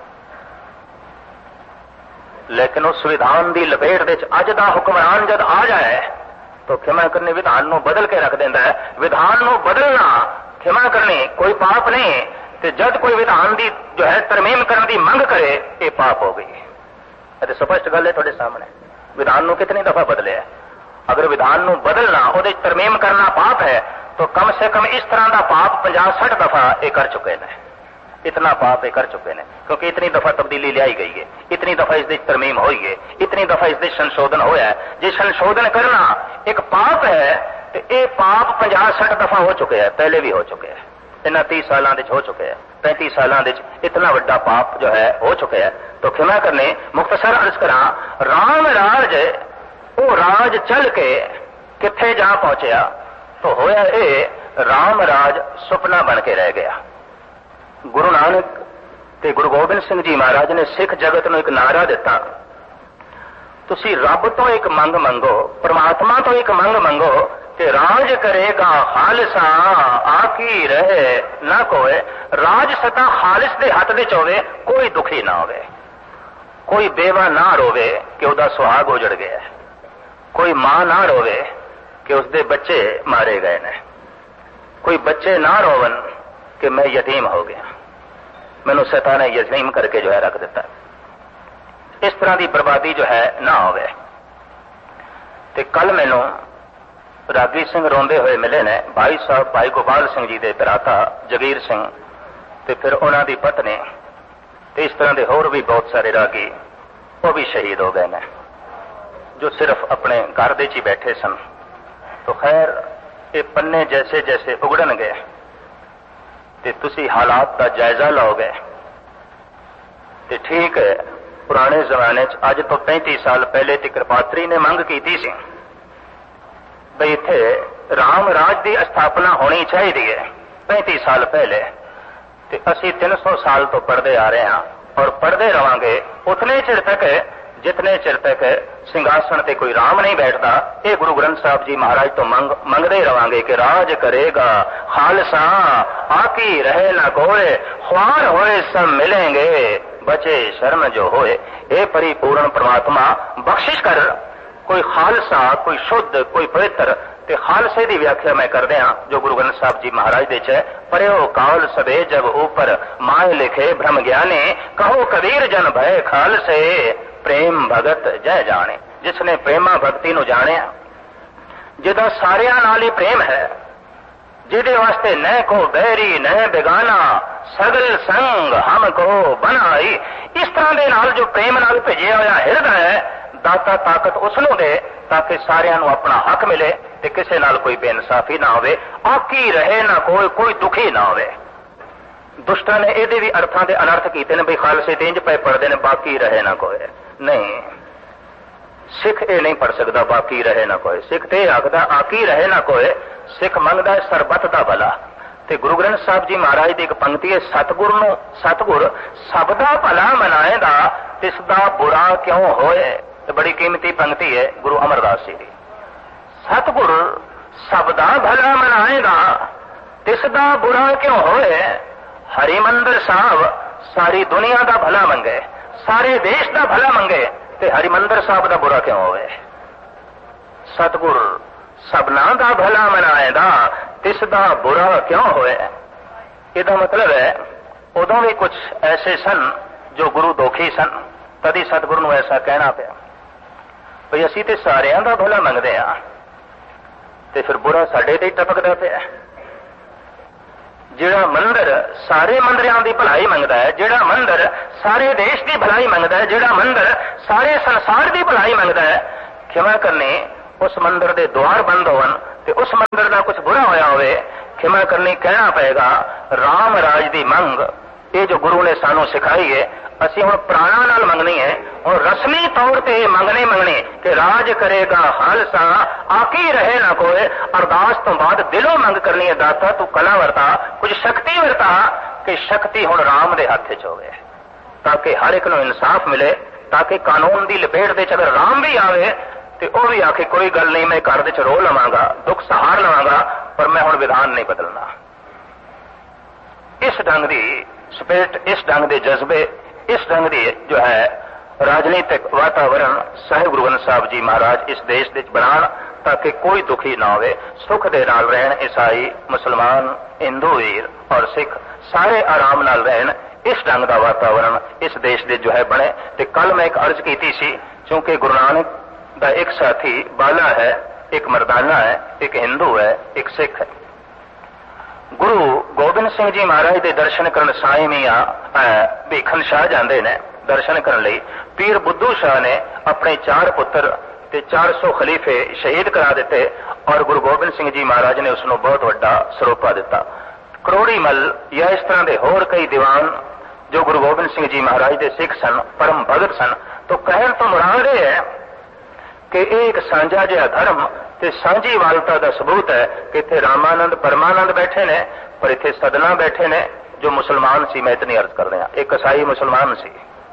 लेकिन उस विधान की लपेट दे अज दा हुक्मरान जब आ जाए तो क्षमा करनी विधान नूं बदल के रख देंदा है। विधान नूं बदलना, क्षमा करनी कोई पाप नहीं, ते जब कोई विधान की जो है तरमीम करने की मंग करे ये पाप हो गई। ये स्पष्ट गल है तुहाडे सामने। विधान नूं कितनी दफा बदले है। अगर विधान नूं बदलना, उहदे तरमीम करना पाप है तो कम से कम इस तरह का पाप 50-60 दफा ये कर चुके हैं। इतना पाप ये कर चुके हैं क्योंकि इतनी दफा तब्दीली लाई गई है, इतनी दफा इसकी तरमीम हुई है, इतनी दफा इसके संशोधन होया है। जे संशोधन करना एक पाप है तो ये पाप 50-60 दफा हो चुके हैं, पहले भी हो चुके हैं, इन्हां 30 सालों हो चुके हैं, 35 सालों इतना बड़ा पाप जो है हो चुके हैं। तो क्षमा करने मुख्तसर अर्ज करा, राम राज वो राज चल के किथे जा पहुंचया तो होया ये राम राज सुपना बन के रह गया। गुरु नानक ते गुरु गोबिंद सिंह जी महाराज ने सिख जगत नूं एक नारा दिता, तुसी रब तो एक मंग मंगो, परमात्मा तो एक मंग मंगो ते राज करेगा खालिसा आकी रहे ना कोई। राज सता खालिस दे हथ विच होवे, कोई दुखी ना होवे, कोई बेवा ना रोवे कि उसदा सुहाग उजड़ गया, कोई मां ना रोवे कि उसके बच्चे मारे गए ने, कोई बच्चे ना रोवन कि मैं यतीम हो गया, मैनू सता ने यतीम करके जो है रख दिता। इस तरह की बर्बादी जो है ना होवे। ते कल मैनू रागी सिंह रोंदे हुए मिले ने, भाई साहब भाई गोपाल सिंह जी के भराता जगीर सिंह ते फिर उन्हां दी पत्नी ते इस तरह के होर भी बहुत सारे रागी वो भी शहीद हो गए ने जो सिर्फ अपने घर दे ही बैठे सन। तो खैर ये पन्ने जैसे जैसे उगड़न गए ते तुसी हालात का जायजा लोगे ते ठीक है। पुराने जमाने अज तो 35 साल पहले ती कृपात्री ने मंग की सी बई इत्थे राम राज की स्थापना होनी चाहिए 35 साल पहले, ते असी 300 साल तो पढ़ते आ रहे हैं और पढ़ते रवांगे उतने चिर तक जितने चिर तक सिंहासन ते कोई राम नहीं बैठता। ये गुरु ग्रंथ साहब जी महाराज तो मंगते रवांगे कि राज करेगा खालसा आकी रहे ना कोई, ख्वार होए सब मिलेंगे बचे शर्म जो होए। ये परिपूर्ण परमात्मा बख्शिश कर, कोई खालसा कोई शुद्ध कोई पवित्र। ते खालसे की व्याख्या मैं कर दिया जो गुरु ग्रंथ साहब जी महाराज दे च परयो काल सबे जब ऊपर माए लिखे भ्रम ज्ञाने, कहो कबीर जन भय खालसे प्रेम भगत जय जाने। जिसने प्रेमा भक्ति नूं जानिया, जिदा सारिया नाल ही प्रेम है, जिदे वास्ते न को बैरी न बेगाना, सगल संग हमको बनाई। इस तरह दे नाल जो प्रेम नाल भेजिया होया हिरदा है, दाता ताकत उसनूं दे ताकि सारियां नूं अपना हक मिले ते किसे नाल कोई बेइंसाफी ना होवे, आकी रहे ना कोई, कोई दुखी ना होवे। दुष्टां ने इहदे भी अर्थां दे अनर्थ कीते ने, बई खालसे ते इंज पे पढ़दे ने बाकी रहे ना कोई। नहीं, सिख ये नहीं पढ़ सकता बाकी रहे ना कोई। सिख ते आखदा आकी रहे ना कोई। सिख मंगदा है सरबत दा भला। ते गुरु ग्रंथ साहब जी महाराज की एक पंक्ति है, सतगुर सब दा भला मनाएगा तिसदा बुरा क्यों होए। तो बड़ी कीमती पंक्ति है गुरु अमरदास जी की। सतगुर सब दा भला मनाएगा तिसदा बुरा क्यों होए। हरिमंदर साहब सारी दुनिया का भला मंगे, सारे देश का भला मंगे, ते हरिमंदर साहब का बुरा क्यों होए। सतगुर सबना का भला मनाएगा तिसदा बुरा क्यों होए। इसका मतलब है उदों भी कुछ ऐसे सन जो गुरु दोखी सन, तभी सतगुरु नूं ऐसा कहना पिया भई असीं ते सारियां दा भला मंगदे आ ते फिर बुरा साडे ते ही टपकदा पिया। ਜਿਹੜਾ ਮੰਦਰ ਸਾਰੇ ਮੰਦਰਾਂ ਦੀ ਭਲਾਈ ਮੰਗਦਾ ਹੈ, ਜਿਹੜਾ ਮੰਦਰ ਸਾਰੇ ਦੇਸ਼ ਦੀ ਭਲਾਈ ਮੰਗਦਾ ਹੈ, ਜਿਹੜਾ ਮੰਦਰ ਸਾਰੇ ਸੰਸਾਰ ਦੀ ਭਲਾਈ ਮੰਗਦਾ ਹੈ, ਖਿਮਾ ਕਰਨੀ ਉਸ ਮੰਦਰ ਦੇ ਦੁਆਰ ਬੰਦ ਹੋਣ ਤੇ ਉਸ ਮੰਦਰ ਦਾ ਕੁਝ ਬੁਰਾ ਹੋਇਆ ਹੋਵੇ, ਖਿਮਾ ਕਰਨੀ ਕਹਿਣਾ ਪਏਗਾ ਰਾਮ ਰਾਜ ਦੀ ਮੰਗ। ਇਹ ਜੋ ਗੁਰੂ ਨੇ ਸਾਨੂੰ ਸਿਖਾਈ ਹੈ, ਅਸੀਂ ਹੁਣ ਪ੍ਰਾਣਾ ਨਾਲ ਮੰਗਣੀ ਹੈ। ਹੁਣ ਰਸਮੀ ਤੌਰ ਤੇ ਮੰਗਣੇ ਕਿ ਰਾਜ ਕਰੇਗਾ ਖਾਲਸਾ ਆਕੀ ਰਹੇ ਨਾ ਕੋਏ। ਅਰਦਾਸ ਤੋਂ ਬਾਅਦ ਦਿਲੋਂ ਮੰਗ ਕਰਨੀ ਹੈ, ਦਾਤਾ ਤੂੰ ਕਲਾ ਵਰਤਾ, ਕੁਝ ਸ਼ਕਤੀ ਵਰਤਾ ਕਿ ਸ਼ਕਤੀ ਹੁਣ ਰਾਮ ਦੇ ਹੱਥ 'ਚ ਹੋਵੇ, ਤਾਂ ਕਿ ਹਰ ਇੱਕ ਨੂੰ ਇਨਸਾਫ ਮਿਲੇ, ਤਾਂ ਕਿ ਕਾਨੂੰਨ ਦੀ ਲਪੇਟ ਦੇ 'ਚ ਅਗਰ ਰਾਮ ਵੀ ਆਵੇ ਤੇ ਉਹ ਵੀ ਆਖੇ ਕੋਈ ਗੱਲ ਨਹੀਂ, ਮੈਂ ਘਰ ਦੇ 'ਚ ਰੋ ਲਵਾਂਗਾ, ਦੁੱਖ ਸਹਾਰ ਲਵਾਂਗਾ, ਪਰ ਮੈਂ ਹੁਣ ਵਿਧਾਨ ਨਹੀਂ ਬਦਲਣਾ। ਇਸ ਢੰਗ ਦੀ ਸਪਿਰਿਟ, ਇਸ ਢੰਗ ਦੇ ਜਜ਼ਬੇ, ਇਸ ਢੰਗ ਦੀ ਜੋ ਹੈ ਰਾਜਨੀਤਿਕ ਵਾਤਾਵਰਣ ਸਾਹਿਬ ਗੁਰੂ ਗ੍ਰੰਥ ਸਾਹਿਬ ਜੀ ਮਹਾਰਾਜ ਇਸ ਦੇਸ਼ ਦੇ ਵਿੱਚ ਬਣਾਉਣ, ਤਾਂ ਕਿ ਕੋਈ ਦੁਖੀ ਨਾ ਹੋਵੇ, ਸੁੱਖ ਦੇ ਨਾਲ ਰਹਿਣ। ਈਸਾਈ, ਮੁਸਲਮਾਨ, ਹਿੰਦੂ ਵੀਰ ਔਰ ਸਿੱਖ ਸਾਰੇ ਆਰਾਮ ਨਾਲ ਰਹਿਣ। ਇਸ ਢੰਗ ਦਾ ਵਾਤਾਵਰਣ ਇਸ ਦੇਸ਼ ਦੇ ਜੋ ਹੈ ਬਣੇ। ਤੇ ਕੱਲ ਮੈਂ ਇੱਕ ਅਰਜ਼ ਕੀਤੀ ਸੀ, ਕਿਉਂਕਿ ਗੁਰੂ ਨਾਨਕ ਦਾ ਇੱਕ ਸਾਥੀ ਬਾਲਾ ਹੈ, ਇੱਕ ਮਰਦਾਨਾ ਹੈ, ਇੱਕ ਹਿੰਦੂ ਹੈ, ਇੱਕ ਸਿੱਖ ਹੈ। ਗੁਰੂ ਗੋਬਿੰਦ ਸਿੰਘ ਜੀ ਮਹਾਰਾਜ ਦੇ ਦਰਸ਼ਨ ਕਰਨ ਸਾਈਂ ਮੀਆਂ ਭੀਖਨ ਸ਼ਾਹ ਜਾਂਦੇ ਨੇ ਦਰਸ਼ਨ ਕਰਨ ਲਈ। ਪੀਰ ਬੁੱਧੂ ਸ਼ਾਹ ਨੇ ਆਪਣੇ 4 ਪੁੱਤਰ ਤੇ 400 ਖਲੀਫੇ ਸ਼ਹੀਦ ਕਰਾ ਦਿੱਤੇ ਔਰ ਗੁਰੂ ਗੋਬਿੰਦ ਸਿੰਘ ਜੀ ਮਹਾਰਾਜ ਨੇ ਉਸ ਨੂੰ ਬਹੁਤ ਵੱਡਾ ਸਰੋਪਾ ਦਿੱਤਾ। ਕਰੋੜੀ ਮੱਲ ਜਾਂ ਇਸ ਤਰ੍ਹਾਂ ਦੇ ਹੋਰ ਕਈ ਦੀਵਾਨ ਜੋ ਗੁਰੂ ਗੋਬਿੰਦ ਸਿੰਘ ਜੀ ਮਹਾਰਾਜ ਦੇ ਸਿੱਖ ਸਨ, ਪਰਮ ਭਗਤ ਸਨ। ਤੋਂ ਕਹਿਣ ਤੋਂ ਮੁਰਾਦ ਇਹ ਹੈ ਕਿ ਇਹ ਇੱਕ ਸਾਂਝਾ ਜਿਹਾ ਧਰਮ ਤੇ ਸਾਂਝੀ ਵਾਲਤਾ ਦਾ ਸਬੂਤ ਹੈ ਕਿ ਇੱਥੇ ਰਾਮਾਨੰਦ ਪਰਮਾਨੰਦ ਬੈਠੇ ਨੇ, ਪਰ ਇੱਥੇ ਸਦਨਾ ਬੈਠੇ ਨੇ ਜੋ ਮੁਸਲਮਾਨ ਸੀ। ਮੈਂ ਇਤਨੀ ਅਰਜ਼ ਕਰ ਰਿਹਾ, ਇੱਕ ਈਸਾਈ ਮੁਸਲਮਾਨ ਸੀ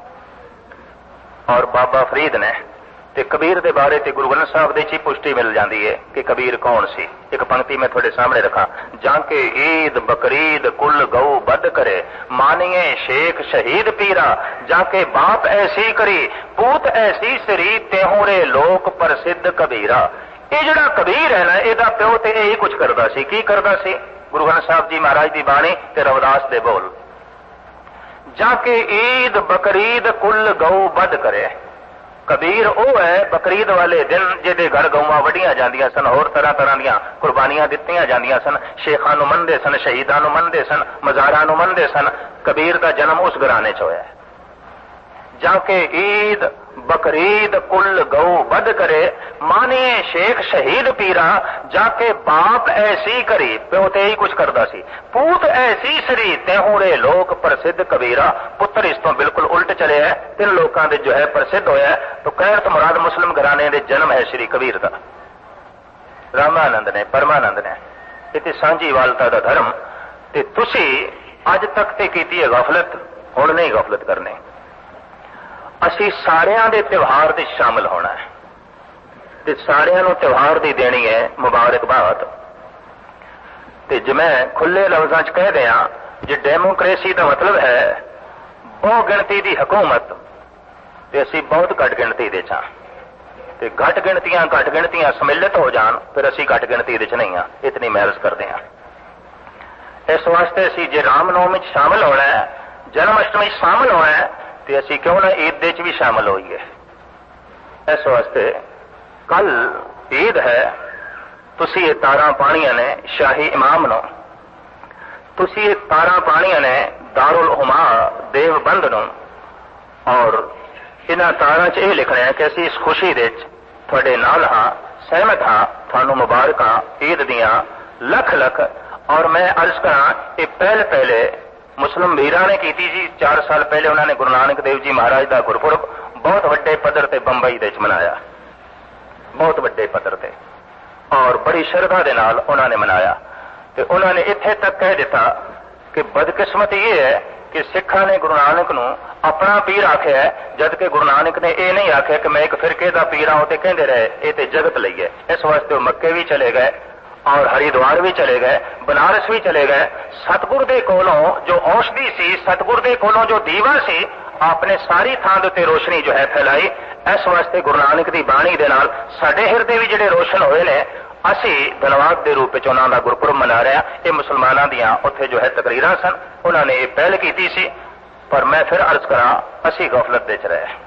ਔਰ ਬਾਬਾ ਫਰੀਦ ਨੇ। ਤੇ ਕਬੀਰ ਦੇ ਬਾਰੇ ਤੇ ਗੁਰੂ ਗ੍ਰੰਥ ਸਾਹਿਬ ਦੇ 'ਚ ਹੀ ਪੁਸ਼ਟੀ ਮਿਲ ਜਾਂਦੀ ਹੈ ਕਿ ਕਬੀਰ ਕੌਣ ਸੀ। ਇੱਕ ਪੰਕਤੀ ਮੈਂ ਤੁਹਾਡੇ ਸਾਹਮਣੇ ਰੱਖਾਂ, ਜਾਂ ਕੇ ਈਦ ਬਕਰੀਦ ਕੁੱਲ ਗਊ ਬਦ ਕਰੇ, ਮਾਨੀਏ ਸ਼ੇਖ ਸ਼ਹੀਦ ਪੀਰਾ, ਜਾਂ ਕੇ ਬਾਪ ਐਸੀ ਕਰੀ ਪੂਤ ਐਸੀ ਸਰੀ, ਤਿਹੋਰੇ ਲੋਕ ਪ੍ਰਸਿੱਧ ਕਬੀਰਾ। ਇਹ ਜਿਹੜਾ ਕਬੀਰ ਹੈ ਨਾ, ਇਹਦਾ ਪਿਓ ਤੇ ਇਹੀ ਕੁਝ ਕਰਦਾ ਸੀ। ਕੀ ਕਰਦਾ ਸੀ? ਗੁਰੂ ਗ੍ਰੰਥ ਸਾਹਿਬ ਜੀ ਮਹਾਰਾਜ ਦੀ ਬਾਣੀ ਤੇ ਰਵਿਦਾਸ ਦੇ ਬੋਲ, ਜਾਂ ਕੇ ਈਦ ਬਕਰੀਦ ਕੁੱਲ ਗਊ ਬਦ ਕਰੇ। ਕਬੀਰ ਉਹ ਹੈ ਬਕਰੀਦ ਵਾਲੇ ਦਿਨ ਜਿਹਦੇ ਘਰ ਗਊਆਂ ਵੱਢੀਆਂ ਜਾਂਦੀਆਂ ਸਨ, ਹੋਰ ਤਰ੍ਹਾਂ ਤਰ੍ਹਾਂ ਦੀਆਂ ਕੁਰਬਾਨੀਆਂ ਦਿੱਤੀਆਂ ਜਾਂਦੀਆਂ ਸਨ, ਸ਼ੇਖਾਂ ਨੂੰ ਮੰਨਦੇ ਸਨ, ਸ਼ਹੀਦਾਂ ਨੂੰ ਮੰਨਦੇ ਸਨ, ਮਜ਼ਾਰਾਂ ਨੂੰ ਮੰਨਦੇ ਸਨ। ਕਬੀਰ ਦਾ ਜਨਮ ਉਸ ਘਰਾਣੇ 'ਚ ਹੋਇਆ। ਜਾਂ ਕੇ ਈਦ ਬਕਰੀਦ ਕੁੱਲ ਗਊ ਬਦ ਕਰੇ, ਮਾਨੀਏ ਸ਼ੇਖ ਸ਼ਹੀਦ ਪੀਰਾ, ਜਾਂ ਕੇ ਬਾਪ ਐਸੀ ਕਰੀ, ਪਿਓ ਤੇ ਹੀ ਕੁਝ ਕਰਦਾ ਸੀ, ਪੂਤ ਐਸੀ ਸਰੀ, ਤਿਹੋਰੇ ਲੋਕ ਪ੍ਰਸਿੱਧ ਕਬੀਰਾ। ਪੁੱਤਰ ਇਸ ਤੋਂ ਬਿਲਕੁਲ ਉਲਟ ਚਲੇ ਹੈ, 3 ਲੋਕਾਂ ਦੇ ਜੋ ਹੈ ਪ੍ਰਸਿੱਧ ਹੋਇਆ। ਤਾਂ ਕਹਿਣ ਤੋਂ ਮੁਰਾਦ ਮੁਸਲਿਮ ਘਰਾਣੇ ਦੇ ਜਨਮ ਹੈ ਸ਼੍ਰੀ ਕਬੀਰ ਦਾ। ਰਾਮਾਨੰਦ ਨੇ, ਪਰਮਾਨੰਦ ਨੇ। ਇਹ ਸਾਂਝੀ ਵਾਲਤਾ ਦਾ ਧਰਮ। ਤੇ ਤੁਸੀਂ ਅੱਜ ਤੱਕ ਤੇ ਕੀਤੀ ਹੈ ਗਫਲਤ, ਹੁਣ ਨਹੀਂ ਗਫਲਤ ਕਰਨੀ। ਅਸੀਂ ਸਾਰਿਆਂ ਦੇ ਤਿਉਹਾਰ ਦੇ ਸ਼ਾਮਲ ਹੋਣਾ ਹੈ ਤੇ ਸਾਰਿਆਂ ਨੂੰ ਤਿਉਹਾਰ ਦੀ ਦੇਣੀ ਹੈ ਮੁਬਾਰਕਬਾਦ। ਤੇ ਜਿਵੇਂ ਖੁੱਲੇ ਲਫ਼ਜ਼ਾਂ 'ਚ ਕਹਿ ਦਿਆਂ, ਜੇ ਡੈਮੋਕ੍ਰੇਸੀ ਦਾ ਮਤਲਬ ਹੈ ਬਹੁ ਗਿਣਤੀ ਦੀ ਹਕੂਮਤ, ਤੇ ਅਸੀਂ ਬਹੁਤ ਘੱਟ ਗਿਣਤੀ ਦੇ 'ਚ ਹਾਂ। ਤੇ ਘੱਟ ਗਿਣਤੀਆਂ ਸਮਿਲਿਤ ਹੋ ਜਾਣ, ਫਿਰ ਅਸੀਂ ਘੱਟ ਗਿਣਤੀ ਦੇ 'ਚ ਨਹੀਂ ਹਾਂ। ਇਤਨੀ ਮੈਂ ਅਰਜ਼ ਕਰਦੇ ਹਾਂ। ਇਸ ਵਾਸਤੇ ਅਸੀਂ ਜੇ ਰਾਮਨੌਮੀ 'ਚ ਸ਼ਾਮਲ ਹੋਣਾ ਹੈ, ਜਨਮ ਅਸ਼ਟਮੀ 'ਚ ਸ਼ਾਮਲ ਹੋਣਾ ਹੈ, ਤੇ ਅਸੀਂ ਕਿਉਂ ਨਾ ਈਦ ਦੇ 'ਚ ਵੀ ਸ਼ਾਮਲ ਹੋਈਏ। ਇਸ ਵਾਸਤੇ ਕੱਲ ਈਦ ਹੈ। ਤੁਸੀਂ ਇਹ ਤਾਰਾਂ ਪਾਣੀਆਂ ਨੇ ਸ਼ਾਹੀ ਇਮਾਮ ਨੂੰ, ਤੁਸੀਂ ਇਹ ਤਾਰਾਂ ਪਾਣੀਆਂ ਨੇ ਦਾਰੁਲ ਹੁਮਾ ਦੇਵਬੰਦ ਨੂੰ, ਔਰ ਇਹਨਾਂ ਤਾਰਾਂ 'ਚ ਇਹ ਲਿਖਣਾ ਹੈ ਕਿ ਅਸੀਂ ਇਸ ਖੁਸ਼ੀ ਦੇ 'ਚ ਤੁਹਾਡੇ ਨਾਲ ਹਾਂ, ਸਹਿਮਤ ਹਾਂ, ਤੁਹਾਨੂੰ ਮੁਬਾਰਕਾਂ ਈਦ ਦੀਆਂ ਲੱਖ ਲੱਖ। ਔਰ ਮੈਂ ਅਰਜ਼ ਕਰਾਂ, ਇਹ ਪਹਿਲੇ ਮੁਸਲਿਮ ਵੀਰਾਂ ਨੇ ਕੀਤੀ ਸੀ। 4 ਸਾਲ ਪਹਿਲੇ ਉਹਨਾਂ ਨੇ ਗੁਰੂ ਨਾਨਕ ਦੇਵ ਜੀ ਮਹਾਰਾਜ ਦਾ ਗੁਰਪੁਰਬ ਬਹੁਤ ਵੱਡੇ ਪੱਧਰ ਤੇ ਬੰਬਈ ਦੇ 'ਚ ਮਨਾਇਆ, ਬਹੁਤ ਵੱਡੇ ਪੱਧਰ ਤੇ, ਔਰ ਬੜੀ ਸ਼ਰਧਾ ਦੇ ਨਾਲ ਉਹਨਾਂ ਨੇ ਮਨਾਇਆ। ਤੇ ਉਹਨਾਂ ਨੇ ਇੱਥੇ ਤੱਕ ਕਹਿ ਦਿੱਤਾ ਕਿ ਬਦਕਿਸਮਤੀ ਇਹ ਹੈ ਕਿ ਸਿੱਖਾਂ ਨੇ ਗੁਰੂ ਨਾਨਕ ਨੂੰ ਆਪਣਾ ਪੀਰ ਆਖਿਆ, ਜਦ ਕਿ ਗੁਰੂ ਨਾਨਕ ਨੇ ਇਹ ਨਹੀਂ ਆਖਿਆ ਕਿ ਮੈਂ ਇੱਕ ਫਿਰਕੇ ਦਾ ਪੀਰ ਹਾਂ। ਉਹ ਤੇ ਕਹਿੰਦੇ ਰਹੇ ਇਹ ਤੇ ਜਗਤ ਲਈ ਹੈ। ਇਸ ਵਾਸਤੇ ਉਹ ਮੱਕੇ ਵੀ ਚਲੇ ਗਏ ਔਰ ਹਰਿਦੁਆਰ ਵੀ ਚਲੇ ਗਏ, ਬਨਾਰਸ ਵੀ ਚਲੇ ਗਏ। ਸਤਿਗੁਰ ਦੇ ਕੋਲੋਂ ਜੋ ਔਸ਼ਧੀ ਸੀ, ਸਤਿਗੁਰ ਦੇ ਕੋਲੋਂ ਜੋ ਦੀਵਾ ਸੀ, ਆਪਨੇ ਸਾਰੀ ਥਾਂ ਦੇ ਉੱਤੇ ਰੋਸ਼ਨੀ ਜੋ ਹੈ ਫੈਲਾਈ। ਇਸ ਵਾਸਤੇ ਗੁਰੂ ਨਾਨਕ ਦੀ ਬਾਣੀ ਦੇ ਨਾਲ ਸਾਡੇ ਹਿਰਦੇ ਵੀ ਜਿਹੜੇ ਰੋਸ਼ਨ ਹੋਏ ਨੇ, ਅਸੀਂ ਧੰਨਵਾਦ ਦੇ ਰੂਪ ਵਿੱਚ ਉਹਨਾਂ ਦਾ ਗੁਰਪੁਰਬ ਮਨਾ ਰਹੇ ਹਾਂ। ਇਹ ਮੁਸਲਮਾਨਾਂ ਦੀਆਂ ਉੱਥੇ ਜੋ ਹੈ ਤਕਰੀਰਾਂ ਸਨ, ਉਹਨਾਂ ਨੇ ਇਹ ਪਹਿਲ ਕੀਤੀ ਸੀ। ਪਰ ਮੈਂ ਫਿਰ ਅਰਜ਼ ਕਰਾਂ, ਅਸੀਂ ਗਫਲਤ ਦੇ 'ਚ ਰਹੇ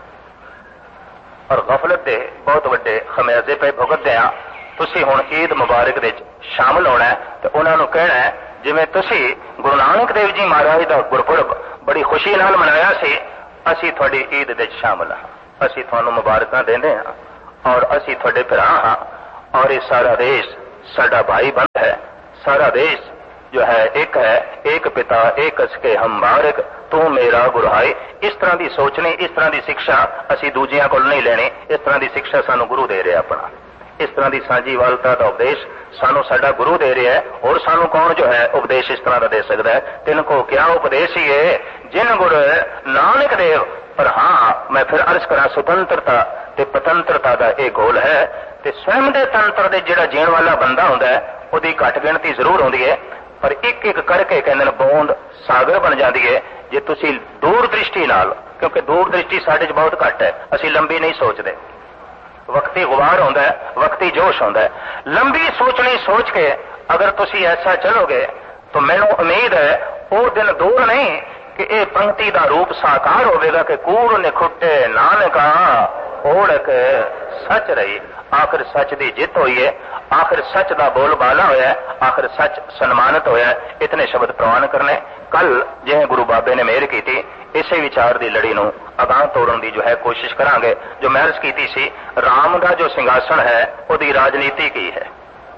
ਔਰ ਗਫਲਤ ਦੇ ਬਹੁਤ ਵੱਡੇ ਖਮਿਆਜ਼ੇ ਪਏ ਭੁਗਤਦੇ ਹਾਂ। ਤੁਸੀਂ ਹੁਣ ਈਦ ਮੁਬਾਰਕ ਦੇ 'ਚ ਸ਼ਾਮਲ ਹੋਣਾ ਹੈ ਤੇ ਉਹਨਾਂ ਨੂੰ ਕਹਿਣਾ ਹੈ ਜਿਵੇਂ ਤੁਸੀਂ ਗੁਰੂ ਨਾਨਕ ਦੇਵ ਜੀ ਮਹਾਰਾਜ ਦਾ ਗੁਰਪੁਰਬ ਬੜੀ ਖੁਸ਼ੀ ਨਾਲ ਮਨਾਇਆ ਸੀ, ਅਸੀਂ ਤੁਹਾਡੀ ਈਦ ਵਿੱਚ ਸ਼ਾਮਲ ਹਾਂ। ਅਸੀਂ ਤੁਹਾਨੂੰ ਮੁਬਾਰਕਾਂ ਦਿੰਦੇ ਹਾਂ ਔਰ ਅਸੀਂ ਤੁਹਾਡੇ ਭਰਾ ਹਾਂ ਔਰ ਇਹ ਸਾਰਾ ਦੇਸ਼ ਸਾਡਾ ਭਾਈ ਬੰਦ ਹੈ। ਸਾਰਾ ਦੇਸ਼ जो है एक पिता एक असके हम बारक तू मेरा गुरहाई। इस तरह की सोचनी, इस तरह की शिक्षा असी दूजियां कोल नहीं लेनी। इस तरह की शिक्षा सानू गुरु दे रहा अपना, इस तरह की साझीवालता का उपदेश सानू साडा गुरु दे रहा है। और सानू कौन जो है उपदेश इस तरह का दे सकता है? तिनको क्या उपदेश ही है जिन गुरु नानक देव। पर हाँ मैं फिर अर्ज करा, स्वतंत्रता ते पतंत्रता का एक गोल है ते स्वयं के तंत्र दे जिहड़ा जीण वाला बंदा हुंदा है उहदी घट गिणती जरूर होंदी है, पर एक एक करके कहंदे बूंद सागर बन जाती है जे तुसी दूर दृष्टि नाल। क्योंकि दूर दृष्टि साडे च बहुत घट है, असी लंबी नहीं सोचते। वक्ती गुबार होंदा है, वक्ती जोश होंदा है। लंबी सोचनी सोच के अगर तुसी ऐसा चलोगे तो मैनू उम्मीद है वो दिन दूर नहीं कि यह पंक्ति का रूप साकार होगा कि कूड़ निखुटे नानका ओढ़क सच रही। आखिर सच की जित हुई है, आखिर सच का बोलबाला होया, आखिर सच सन्मानित होया। इतने शब्द प्रवान करने। कल जिवें गुरु बाबे ने मेहर की थी, इसे विचार की लड़ी नूं अगाह तोड़न की जो है कोशिश करांगे। जो मैं अर्ज की सी, राम का जो सिंघासन है उसकी राजनीति की है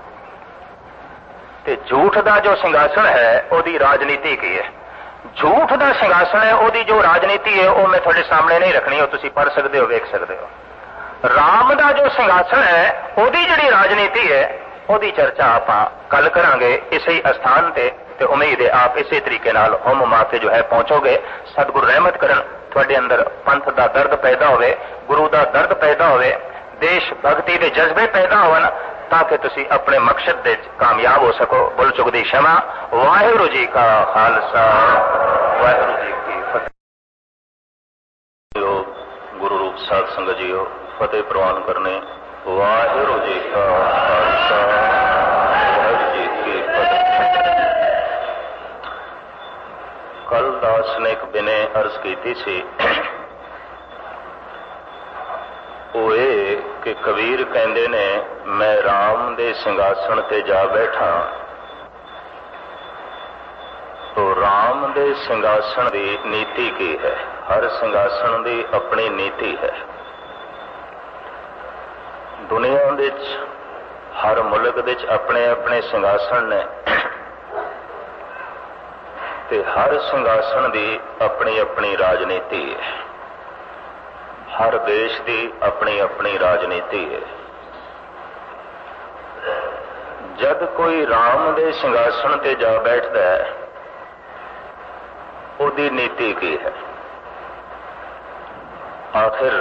ते झूठ का जो सिंघासन है उसकी राजनीति की है। झूठ का सिंघासन है उसकी जो राजनीति है वो मैं थोड़े सामने नहीं रखनी, वो तुसी पढ़ सकते हो, वेख सकते हो। राम का जो सिंघासन है उसकी जिहड़ी राजनीति है उसकी चर्चा आप कल करांगे इसी स्थान ते। ते उम्मीद है आप इसी तरीके नाल हुम माके जो है पहुंचोगे। सतगुरु रहमत करन, तुहाडे अंदर पंथ का दर्द पैदा होवे, गुरु का दर्द पैदा होवे, देश भगती के जज्बे पैदा होवन ताकि तुसी अपने मकसद दे कामयाब हो सको। बुल चुकदी क्षमा। वाहिगुरू जी का खालसा, वाहिगुरू जी की फतेह। गुरु रूप साध संगत जीओ, फतेह प्रवान करने। वाहिगुरू जी का खालसा, वाहिगुरू जी की फतेह। कल दास ने एक बिने अर्ज की सी, वो ये कि कबीर कहते ने मैं राम दे सिंघासन ते जा बैठा, तो राम दे सिंघासन की नीति की है? हर सिंघासन की अपनी नीति है। दुनिया विच हर मुल्क विच अपने अपने सिंघासन ने ते हर सिंघासन की अपनी अपनी राजनीति है। हर देश की अपनी अपनी राजनीति है। जब कोई राम दे सिंघासन ते जा बैठता है उसकी नीति की है? आखिर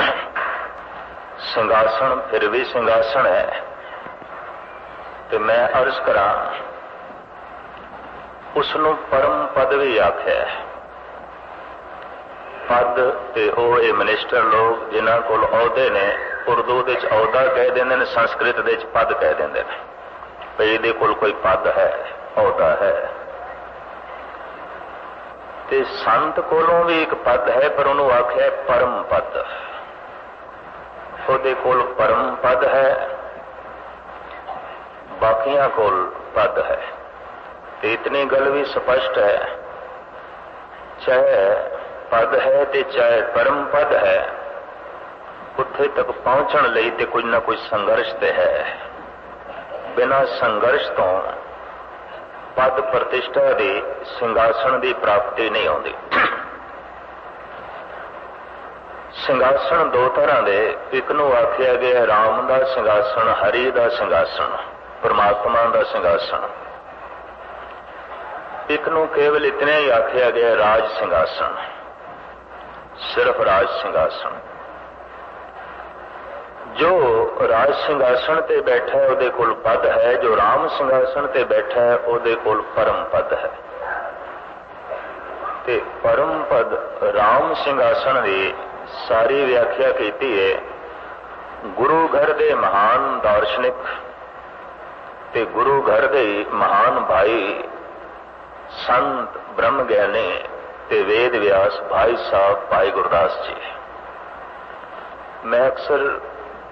सिंघासन फिर भी सिंघासन है। तो मैं अर्ज करा, उसनों परम पद भी आख्या है। पद ते ओ मिनिस्टर लोग जिन्हां कोल अहुदे ने, उर्दू दे अहुदा कह देंदे ने, संस्कृत दे पद कह देंदे ने। भई इहदे कोल कोई पद है, अहुदा है। ते संत कोलों भी एक पद है, पर उन्होंने आख्या है परम पद। उहदे कोल परम पद है, बाकियां कोल पद है। ते इतनी गल भी स्पष्ट है, चाहे पद है ते चाहे परम पद है, उत्थे तक पहुंचण लई ते कुछ ना कुछ संघर्ष ते है। बिना संघर्ष तो पद प्रतिष्ठा दी, सिंघासन की प्राप्ति नहीं होती। सिंघासन दो तरह के, एक नूं आख्या गया राम का सिंघासन, हरि का सिंघासन, परमात्मा का सिंघासन। एक नूं केवल इतने ही आख्या गया राज सिंघासन, सिर्फ राज सिंघासन। जो राज सिंघासन ते बैठा है उहदे कोल पद है, जो राम सिंघासन ते बैठा है उहदे कोल परम पद है। ते परम पद राम सिंघासन की सारी व्याख्या की है गुरु घर दे महान दार्शनिक ते गुरु घर दे महान भाई संत ब्रह्म ज्ञानी ते वेद व्यास भाई साहब भाई गुरदास जी। मैं अक्सर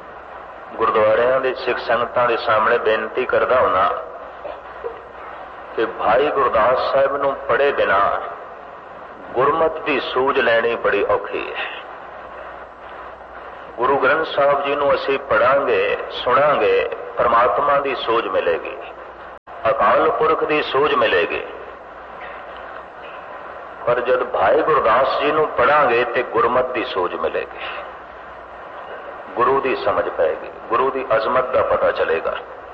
गुरुद्वारियां दे सिख संगतां दे सामने बेनती करदा हुना कि भाई गुरदास साहब नूं पढ़े बिना गुरमत की सूझ लैनी बड़ी औखी है। गुरु ग्रंथ साहब जी नूं असीं पढ़ांगे सुनांगे, परमात्मा की सूझ मिलेगी, अकाल पुरख की सूझ मिलेगी। पर जब भाई गुरदास जी नूं पढ़ांगे तो गुरमत की सूझ मिलेगी, गुरु की समझ पाएगी, गुरु की अजमत का पता चलेगा।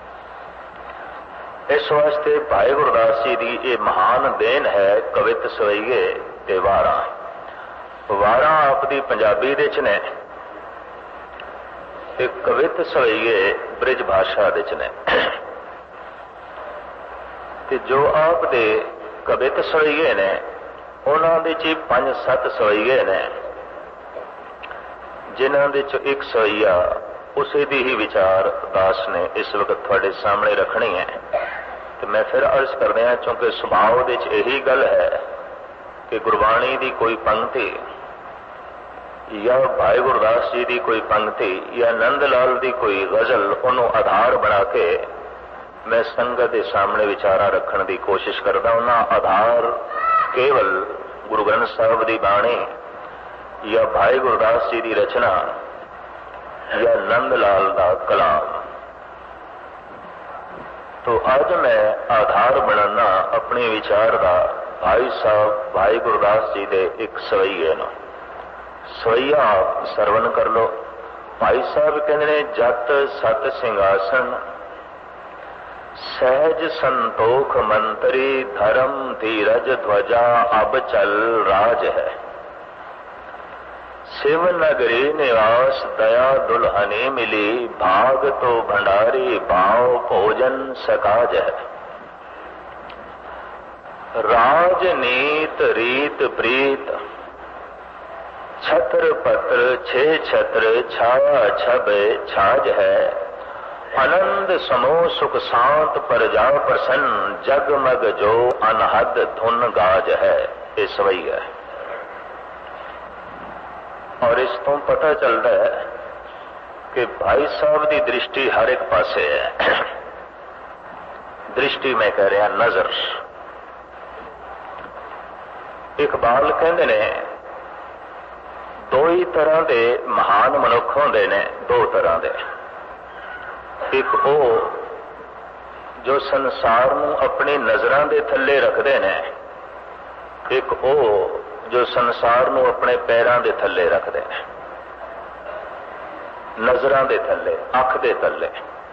इस वास्ते भाई गुरदास जी की ये महान देन है कवित सवैये ते वारां। वारां आपदी पंजाबी दे च ने ते कवित सवैये ब्रिज भाषा दे च ने। ते जो आप दे कवित सवैये ने उन्हां दे च 5-7 सवैये ने जिन्हां दे च एक सवैया उसे दी ही विचार दास ने इस वक्त थोड़े सामने रखनी है। तो मैं फिर अर्ज कर दिया, चूंकि सुभाव दे च यही गल है कि गुरबाणी की कोई पंक्ति या भाई गुरदास जी की कोई पंक्ति या नंद लाल की कोई गजल उन्होंने आधार बना के मैं संगत के सामने विचारा रखने की कोशिश करता। उन्होंने आधार केवल गुरु ग्रंथ साहब की बाणी या भाई गुरदास जी की रचना या नंद लाल का कलाम। तो आज मैं आधार बनाना अपने विचार का भाई साहब भाई गुरदास जी के एक सवैये नो। सवैया आप सरवण कर लो। भाई साहब कहते ने, जत सत सिंहासन सहज संतोख मंतरी धर्म धीरज ध्वजा अब चल राज है। शिव नगरी निवास दया दुल्हनी मिली भाग तो भंडारी भाव भोजन सकाज है। राजनीत रीत प्रीत छत्र पत्र छे छत्र छाया छब छाज है। आनंद समो सुख शांत प्रजा प्रसन्न जगमग जो अनहद धुन गाज है। ये सवैया है। और इस तो पता चलता है कि भाई साहब की दृष्टि हर एक पासे है। दृष्टि मैं कह रहा नजर। इकबाल कहते ने, दो ही तरह के महान मनुख होंदे ने, दो तरह के। एक वो जो संसार नूं अपनी नजरां दे थल्ले रखते ने, एक वो जो संसार नूं अपने पैरां दे थल्ले रखते हैं। नजरां दे थल्ले, अख दे थल्ले।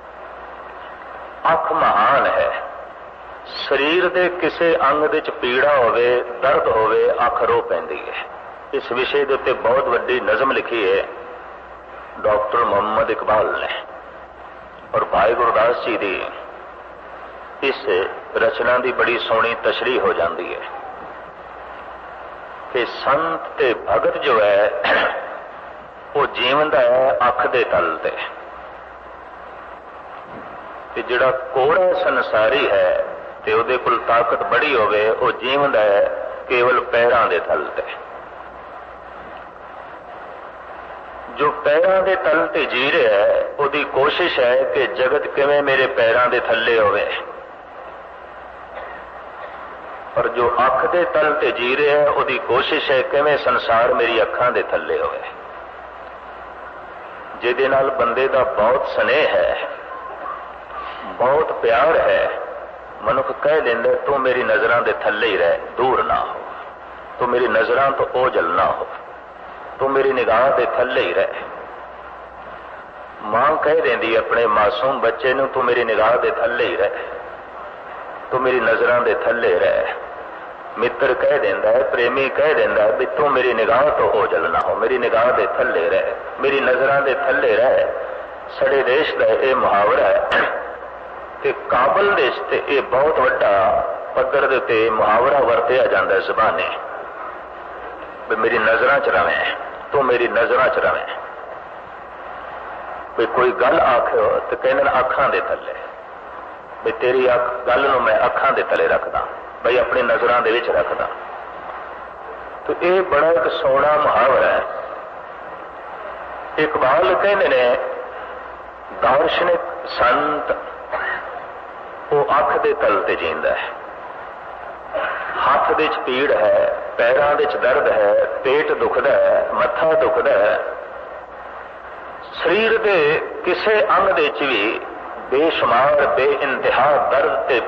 अख महान है। शरीर दे किसी अंग दे च पीड़ा होवे, दर्द होवे, अख रो पैंदी है। इस विषय के उत्ते बहुत वड्डी नज़म लिखी है डॉक्टर मोहम्मद इकबाल ने। और भाई गुरदास जी की इस रचना की बड़ी सोहनी तशरीह हो जाती है कि संत ते भगत जो है वो जीवंदा है अख दे तल ते, जिहड़ा कोड़ा संसारी है ते उहदे कोल ताकत बड़ी होवे, वो जीवंदा है केवल पैरां दे तल ते। जो पैरां दे तल ते जी रहा है उहदी कोशिश है कि जगत किवें मेरे पैरां दे थल्ले होवे। पर जो अख दे तल ते जी रहा है उहदी कोशिश है किवें संसार मेरी अखां दे थल्ले होवे। जिहदे नाल बंदे दा बहुत स्नेह है, बहुत प्यार है, मनुख कह देंदा तू मेरी नजरां दे थल्ले ही रह, दूर ना हो, तू मेरी नजरां तो ओझल ना हो, तू मेरी निगाह दे थल्ले ही रह। मां कह देंदी अपने मासूम बच्चे नूं तू मेरी निगाह दे थल्ले ही रह, तू मेरी नजरां दे थल्ले रह। मित्र कह देंदा है, प्रेमी कह देंदा है भी तू मेरी निगाह तो ओझल ना हो, मेरी निगाह दे थल्ले रह, मेरी नजरां दे थल्ले रह। सड़े देश का यह मुहावरा है कि काबल देश ते यह बहुत वड्डा पद्धर दे उत्ते मुहावरा वरतिया जाता है ज़बाने भी मेरी नजरां च रवें, तू मेरी नजरां च रवें। भी कोई गल आखो तो कहने अखां दे थल्ले, भी तेरी गल नूं मैं अखां दे तले रखदा, बई अपनी नजरां दे विच रखदा। तो यह बड़ा एक सोहना मुहावरा है। इकबाल कहते ने दार्शनिक संत वो अख दे तल ते जींदा है, ਹੱਥ ਦੇ 'ਚ ਪੀੜ ਹੈ, ਪੈਰਾਂ ਦੇ 'ਚ ਦਰਦ ਹੈ, ਪੇਟ ਦੁਖਦਾ ਹੈ, ਮੱਥਾ ਦੁਖਦਾ ਹੈ, ਸਰੀਰ ਦੇ ਕਿਸੇ ਅੰਗ ਦੇ 'ਚ ਵੀ ਬੇਸ਼ੁਮਾਰ ਬੇਇੰਤਹਾ ਦਰਦ ਤੇ